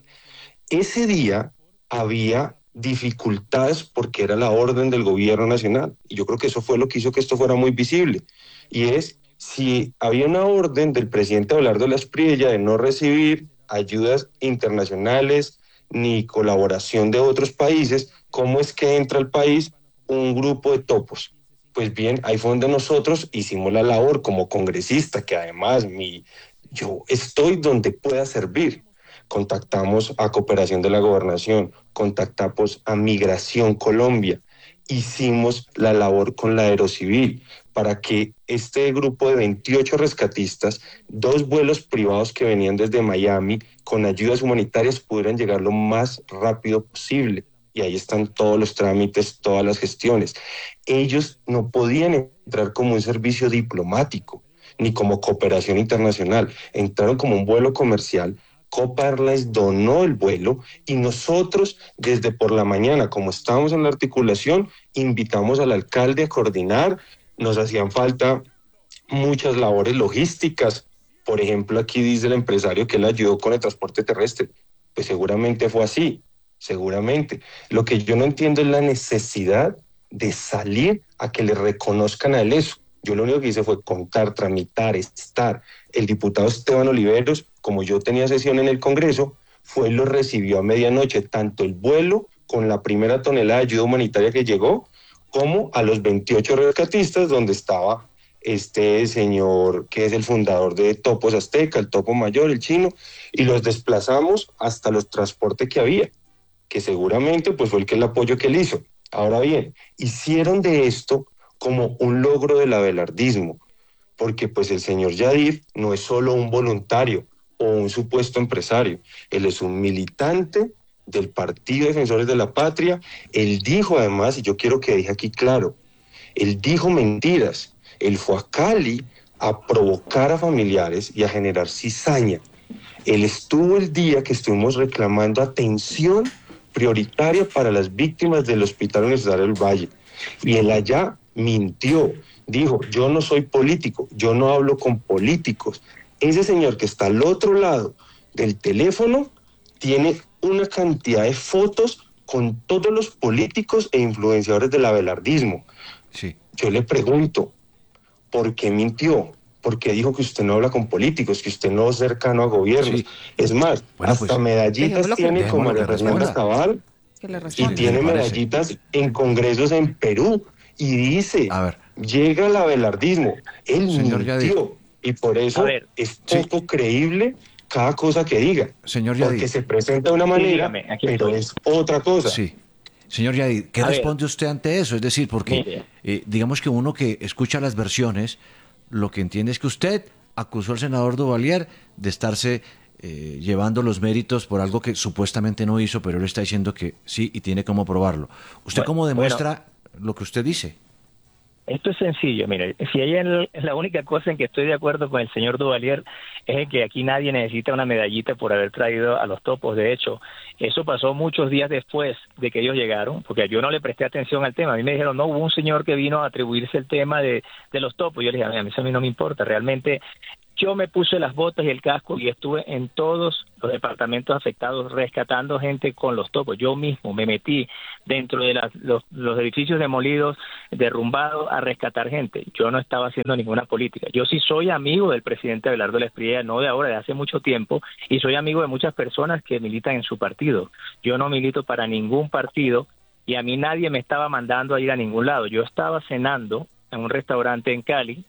Ese día había dificultades porque era la orden del gobierno nacional, y yo creo que eso fue lo que hizo que esto fuera muy visible, y es si había una orden del presidente Abelardo Laspriella de no recibir ayudas internacionales ni colaboración de otros países, ¿cómo es que entra al país un grupo de topos? Pues bien, ahí fue donde nosotros hicimos la labor como congresista, que además mi, yo estoy donde pueda servir. Contactamos a Cooperación de la Gobernación, contactamos a Migración Colombia, hicimos la labor con la Aerocivil para que este grupo de veintiocho rescatistas, dos vuelos privados que venían desde Miami con ayudas humanitarias pudieran llegar lo más rápido posible. Y ahí están todos los trámites, todas las gestiones. Ellos no podían entrar como un servicio diplomático, ni como cooperación internacional. Entraron como un vuelo comercial. Copa Airlines donó el vuelo y nosotros desde por la mañana, como estábamos en la articulación, invitamos al alcalde a coordinar. Nos hacían falta muchas labores logísticas. Por ejemplo, aquí dice el empresario que él ayudó con el transporte terrestre. Pues seguramente fue así, seguramente. Lo que yo no entiendo es la necesidad de salir a que le reconozcan a él eso. Yo lo único que hice fue contar, tramitar, estar. El diputado Esteban Oliveros, como yo tenía sesión en el Congreso, fue y lo recibió a medianoche, tanto el vuelo con la primera tonelada de ayuda humanitaria que llegó, como a los veintiocho rescatistas, donde estaba este señor que es el fundador de Topos Azteca, el Topo Mayor, el chino, y los desplazamos hasta los transportes que había, que seguramente pues fue el que el apoyo que él hizo. Ahora bien, hicieron de esto como un logro del abelardismo, porque pues el señor Yadid no es solo un voluntario o un supuesto empresario, él es un militante del Partido Defensores de la Patria. Él dijo además, y yo quiero que deje aquí claro, él dijo mentiras, él fue a Cali a provocar a familiares y a generar cizaña. Él estuvo el día que estuvimos reclamando atención prioritaria para las víctimas del Hospital Universitario del Valle, y él allá mintió, dijo, yo no soy político, yo no hablo con políticos. Ese señor que está al otro lado del teléfono tiene una cantidad de fotos con todos los políticos e influenciadores del abelardismo. Sí. Yo le pregunto, ¿por qué mintió? ¿Por qué dijo que usted no habla con políticos, que usted no es cercano a gobiernos? Sí. Es más, bueno, hasta pues, medallitas tiene con María Fernanda Cabal y tiene sí, medallitas en congresos en Perú y dice, a ver, llega el abelardismo. Él Señor mintió Yadid. Y por eso es poco sí. creíble cada cosa que diga, señor Yadid, porque se presenta de una manera, sí, dígame, pero estoy. Es otra cosa. Sí. Señor Yadid, ¿qué a responde ver. usted ante eso? Es decir, porque eh, digamos que uno que escucha las versiones, lo que entiende es que usted acusó al senador Duvalier de estarse eh, llevando los méritos por algo que supuestamente no hizo, pero él está diciendo que sí y tiene cómo probarlo. ¿Usted bueno, cómo demuestra bueno. lo que usted dice? Esto es sencillo, mire, si hay el, la única cosa en que estoy de acuerdo con el señor Duvalier es en que aquí nadie necesita una medallita por haber traído a los topos. De hecho, eso pasó muchos días después de que ellos llegaron, porque yo no le presté atención al tema. A mí me dijeron, no, hubo un señor que vino a atribuirse el tema de, de los topos. Yo le dije, a mí eso a mí no me importa, realmente yo me puse las botas y el casco y estuve en todos los departamentos afectados rescatando gente con los topos. Yo mismo me metí dentro de las, los, los edificios demolidos, derrumbados, a rescatar gente. Yo no estaba haciendo ninguna política. Yo sí soy amigo del presidente Abelardo Lesprilla, no de ahora, de hace mucho tiempo, y soy amigo de muchas personas que militan en su partido. Yo no milito para ningún partido y a mí nadie me estaba mandando a ir a ningún lado. Yo estaba cenando en un restaurante en Cali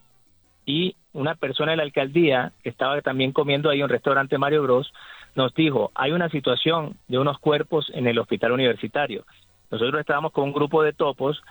y una persona de la alcaldía que estaba también comiendo ahí en un restaurante Mario Bros nos dijo, hay una situación de unos cuerpos en el hospital universitario. Nosotros estábamos con un grupo de topos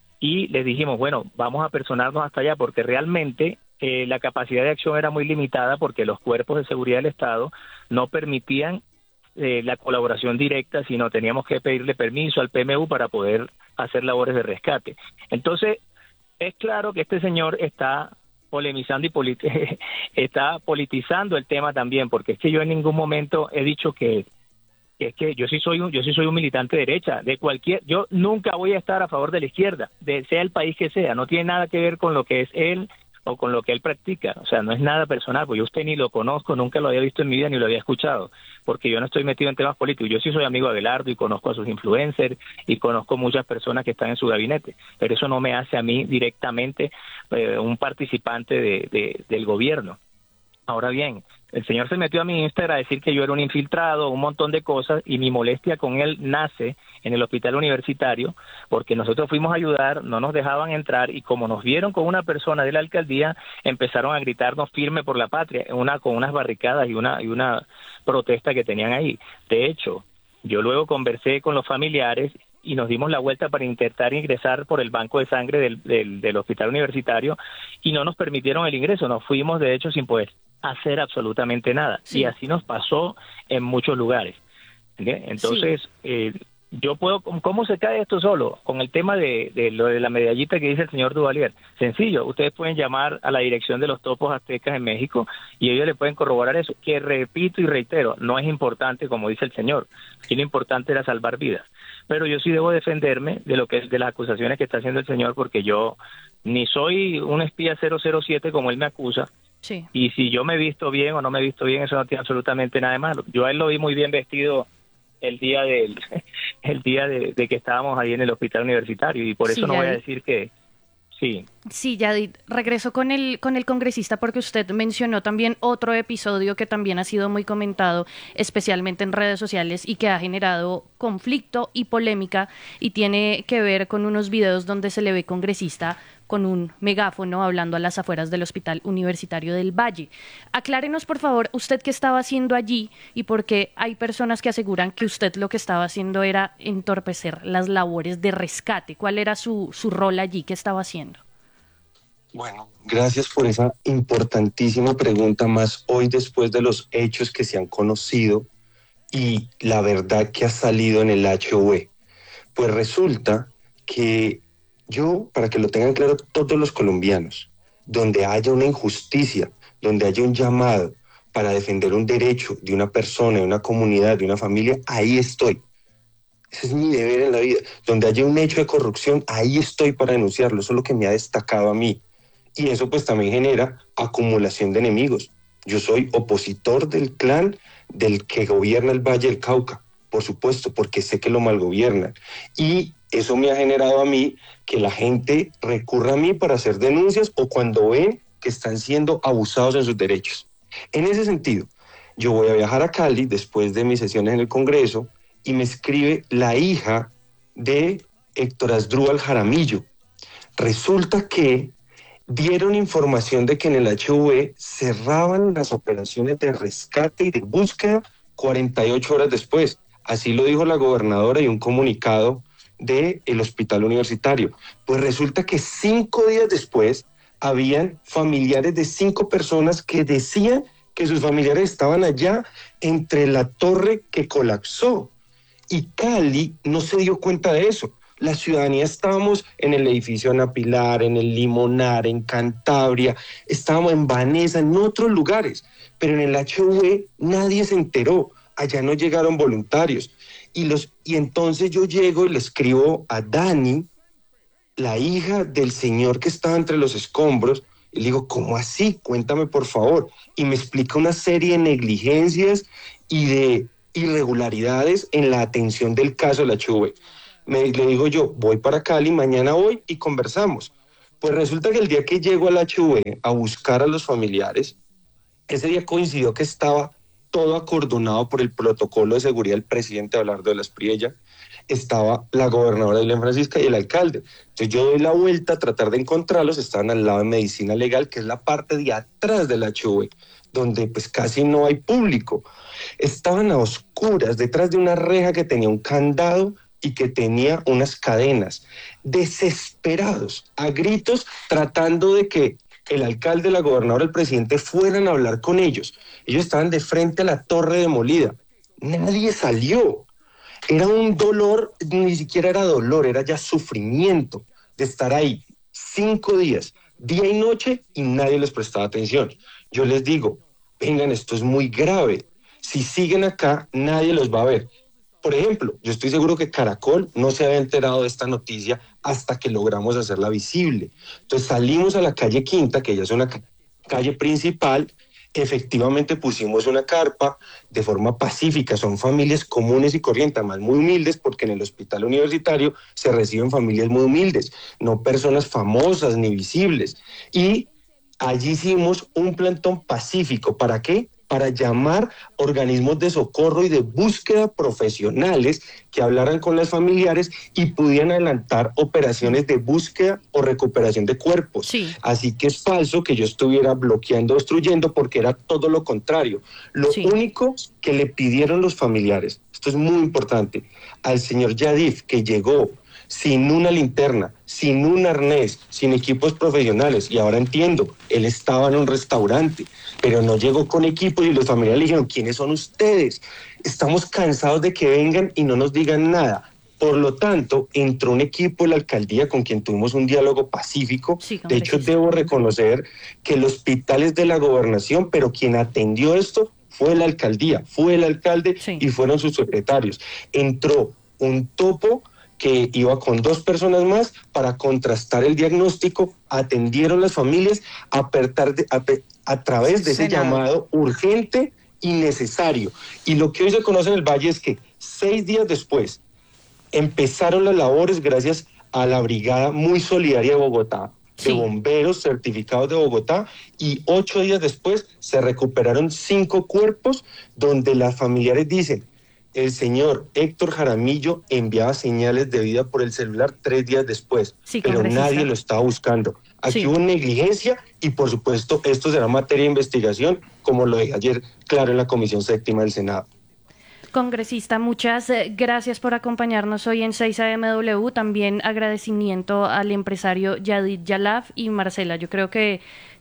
y les dijimos, bueno, vamos a personarnos hasta allá porque realmente eh, la capacidad de acción era muy limitada porque los cuerpos de seguridad del Estado no permitían eh, la colaboración directa, sino teníamos que pedirle permiso al P M U para poder hacer labores de rescate. Entonces, es claro que este señor está polemizando y polit- está politizando el tema también, porque es que yo en ningún momento he dicho que, que es que yo sí soy un yo sí soy un militante de derecha, de cualquier, yo nunca voy a estar a favor de la izquierda, de sea el país que sea, no tiene nada que ver con lo que es él o con lo que él practica, o sea, no es nada personal, porque yo a usted ni lo conozco, nunca lo había visto en mi vida ni lo había escuchado, porque yo no estoy metido en temas políticos. Yo sí soy amigo de Abelardo y conozco a sus influencers y conozco muchas personas que están en su gabinete, pero eso no me hace a mí directamente eh, un participante de, de, del gobierno. Ahora bien, el señor se metió a mi Instagram a decir que yo era un infiltrado, un montón de cosas, y mi molestia con él nace en el hospital universitario, porque nosotros fuimos a ayudar, no nos dejaban entrar, y como nos vieron con una persona de la alcaldía, empezaron a gritarnos firme por la patria, una con unas barricadas y una, y una protesta que tenían ahí. De hecho, yo luego conversé con los familiares y nos dimos la vuelta para intentar ingresar por el banco de sangre del, del, del hospital universitario y no nos permitieron el ingreso, nos fuimos de hecho sin poder hacer absolutamente nada. Sí. Y así nos pasó en muchos lugares. ¿Okay? Entonces, sí. eh, yo puedo, ¿cómo se cae esto solo? Con el tema de, de lo de la medallita que dice el señor Duvalier. Sencillo, ustedes pueden llamar a la dirección de los topos aztecas en México y ellos le pueden corroborar eso, que repito y reitero, no es importante como dice el señor, aquí lo importante era salvar vidas. Pero yo sí debo defenderme de lo que es de las acusaciones que está haciendo el señor, porque yo ni soy un espía cero cero siete como él me acusa, sí. Y si yo me he visto bien o no me he visto bien, eso no tiene absolutamente nada de malo. Yo a él lo vi muy bien vestido el día del el día de, de que estábamos ahí en el hospital universitario, y por eso sí, no voy a decir que sí. Sí, Yadid, regreso con el con el congresista porque usted mencionó también otro episodio que también ha sido muy comentado, especialmente en redes sociales, y que ha generado conflicto y polémica, y tiene que ver con unos videos donde se le ve congresista con un megáfono hablando a las afueras del Hospital Universitario del Valle. Aclárenos, por favor, usted qué estaba haciendo allí y por qué hay personas que aseguran que usted lo que estaba haciendo era entorpecer las labores de rescate. ¿Cuál era su, su rol allí? ¿Qué estaba haciendo? Bueno, gracias por esa importantísima pregunta, más hoy después de los hechos que se han conocido y la verdad que ha salido en el H O E. Pues resulta que yo, para que lo tengan claro todos los colombianos, donde haya una injusticia, donde haya un llamado para defender un derecho de una persona, de una comunidad, de una familia, ahí estoy. Ese es mi deber en la vida. Donde haya un hecho de corrupción, ahí estoy para denunciarlo. Eso es lo que me ha destacado a mí. Y eso pues también genera acumulación de enemigos. Yo soy opositor del clan del que gobierna el Valle del Cauca, por supuesto, porque sé que lo malgobiernan. Y eso me ha generado a mí que la gente recurra a mí para hacer denuncias o cuando ven que están siendo abusados en sus derechos. En ese sentido, yo voy a viajar a Cali después de mis sesiones en el Congreso y me escribe la hija de Héctor Asdrúbal Jaramillo. Resulta que dieron información de que en el H U E cerraban las operaciones de rescate y de búsqueda cuarenta y ocho horas después. Así lo dijo la gobernadora y un comunicado del hospital universitario. Pues resulta que cinco días después habían familiares de cinco personas que decían que sus familiares estaban allá entre la torre que colapsó. Y Cali no se dio cuenta de eso. La ciudadanía estábamos en el edificio Ana Pilar, en el Limonar, en Cantabria, estábamos en Vanessa, en otros lugares, pero en el H V nadie se enteró, allá no llegaron voluntarios. Y, los, y entonces yo llego y le escribo a Dani, la hija del señor que estaba entre los escombros, y le digo, ¿cómo así? Cuéntame por favor. Y me explica una serie de negligencias y de irregularidades en la atención del caso del H V. Me, le digo yo, voy para Cali, mañana voy y conversamos. Pues resulta que el día que llego al H V a buscar a los familiares, ese día coincidió que estaba todo acordonado por el protocolo de seguridad del presidente Abelardo de la Espriella, estaba la gobernadora Dilma Francisca y el alcalde. Entonces yo doy la vuelta a tratar de encontrarlos, estaban al lado de Medicina Legal, que es la parte de atrás del H V, donde pues casi no hay público. Estaban a oscuras, detrás de una reja que tenía un candado y que tenía unas cadenas, desesperados, a gritos, tratando de que el alcalde, la gobernadora, el presidente fueran a hablar con ellos. Ellos estaban de frente a la torre demolida. Nadie salió. Era un dolor, ni siquiera era dolor, era ya sufrimiento de estar ahí cinco días, día y noche, y nadie les prestaba atención. Yo les digo, vengan, esto es muy grave. Si siguen acá, nadie los va a ver. Por ejemplo, yo estoy seguro que Caracol no se había enterado de esta noticia hasta que logramos hacerla visible. Entonces salimos a la calle Quinta, que ya es una ca- calle principal, efectivamente pusimos una carpa de forma pacífica, son familias comunes y corrientes, además muy humildes, porque en el hospital universitario se reciben familias muy humildes, no personas famosas ni visibles. Y allí hicimos un plantón pacífico. ¿Para qué? Para llamar organismos de socorro y de búsqueda profesionales que hablaran con las familiares y pudieran adelantar operaciones de búsqueda o recuperación de cuerpos. Sí. Así que es falso que yo estuviera bloqueando o destruyendo, porque era todo lo contrario. Lo Sí. único que le pidieron los familiares, esto es muy importante, al señor Yadif, que llegó sin una linterna, sin un arnés, sin equipos profesionales, y ahora entiendo, él estaba en un restaurante, pero no llegó con equipo, y los familiares le dijeron, ¿quiénes son ustedes? Estamos cansados de que vengan y no nos digan nada. Por lo tanto, entró un equipo de la alcaldía con quien tuvimos un diálogo pacífico. Sí, de hecho, debo reconocer que el hospital es de la gobernación, pero quien atendió esto fue la alcaldía, fue el alcalde Sí. y fueron sus secretarios. Entró un topo que iba con dos personas más para contrastar el diagnóstico, atendieron las familias a, pertar de- a, pe- a través de ese Senador. llamado urgente y necesario. Y lo que hoy se conoce en el Valle es que seis días después empezaron las labores gracias a la brigada muy solidaria de Bogotá, de Sí. bomberos certificados de Bogotá, y ocho días después se recuperaron cinco cuerpos donde las familiares dicen, el señor Héctor Jaramillo enviaba señales de vida por el celular tres días después, Sí, pero congresista. nadie lo estaba buscando. Aquí Sí. hubo negligencia y, por supuesto, esto será materia de investigación, como lo dije ayer claro en la Comisión Séptima del Senado. Congresista, muchas eh, gracias por acompañarnos hoy en seis A M W. También agradecimiento al empresario Yadid Yalaf y Marcela. Yo creo que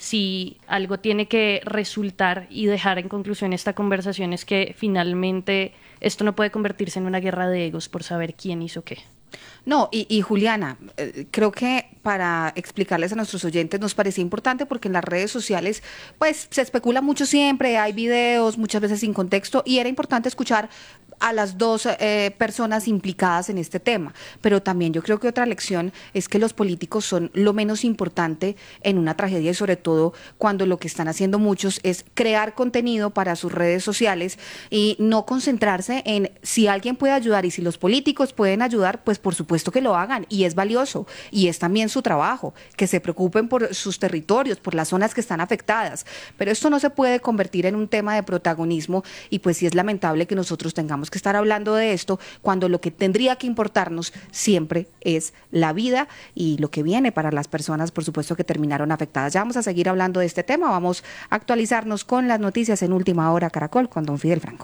si algo tiene que resultar y dejar en conclusión esta conversación es que finalmente esto no puede convertirse en una guerra de egos por saber quién hizo qué. No, y, y Juliana, eh, creo que para explicarles a nuestros oyentes nos parecía importante porque en las redes sociales pues se especula mucho siempre, hay videos muchas veces sin contexto y era importante escuchar a las dos eh, personas implicadas en este tema. Pero también yo creo que otra lección es que los políticos son lo menos importante en una tragedia y sobre todo cuando lo que están haciendo muchos es crear contenido para sus redes sociales y no concentrarse en si alguien puede ayudar y si los políticos pueden ayudar, pues por supuesto que lo hagan y es valioso y es también su trabajo, que se preocupen por sus territorios, por las zonas que están afectadas. Pero esto no se puede convertir en un tema de protagonismo y pues sí es lamentable que nosotros tengamos que estar hablando de esto cuando lo que tendría que importarnos siempre es la vida y lo que viene para las personas, por supuesto, que terminaron afectadas. Ya vamos a seguir hablando de este tema, vamos a actualizarnos con las noticias en Última Hora Caracol con don Fidel Franco.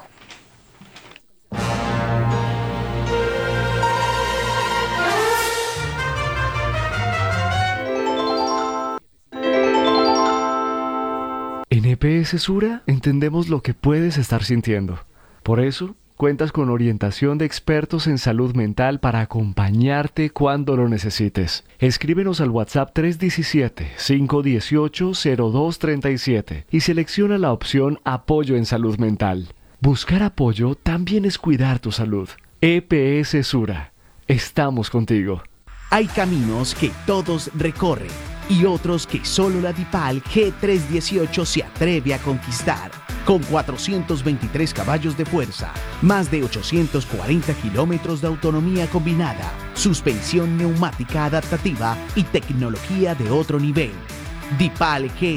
En E P S Sura entendemos lo que puedes estar sintiendo. Por eso, cuentas con orientación de expertos en salud mental para acompañarte cuando lo necesites. Escríbenos al WhatsApp tres uno siete, cinco uno ocho, cero dos tres siete y selecciona la opción Apoyo en Salud Mental. Buscar apoyo también es cuidar tu salud. E P S Sura. Estamos contigo. Hay caminos que todos recorren y otros que solo la DIPAL G trescientos dieciocho se atreve a conquistar. Con cuatrocientos veintitrés caballos de fuerza, más de ochocientos cuarenta kilómetros de autonomía combinada, suspensión neumática adaptativa y tecnología de otro nivel. DIPAL G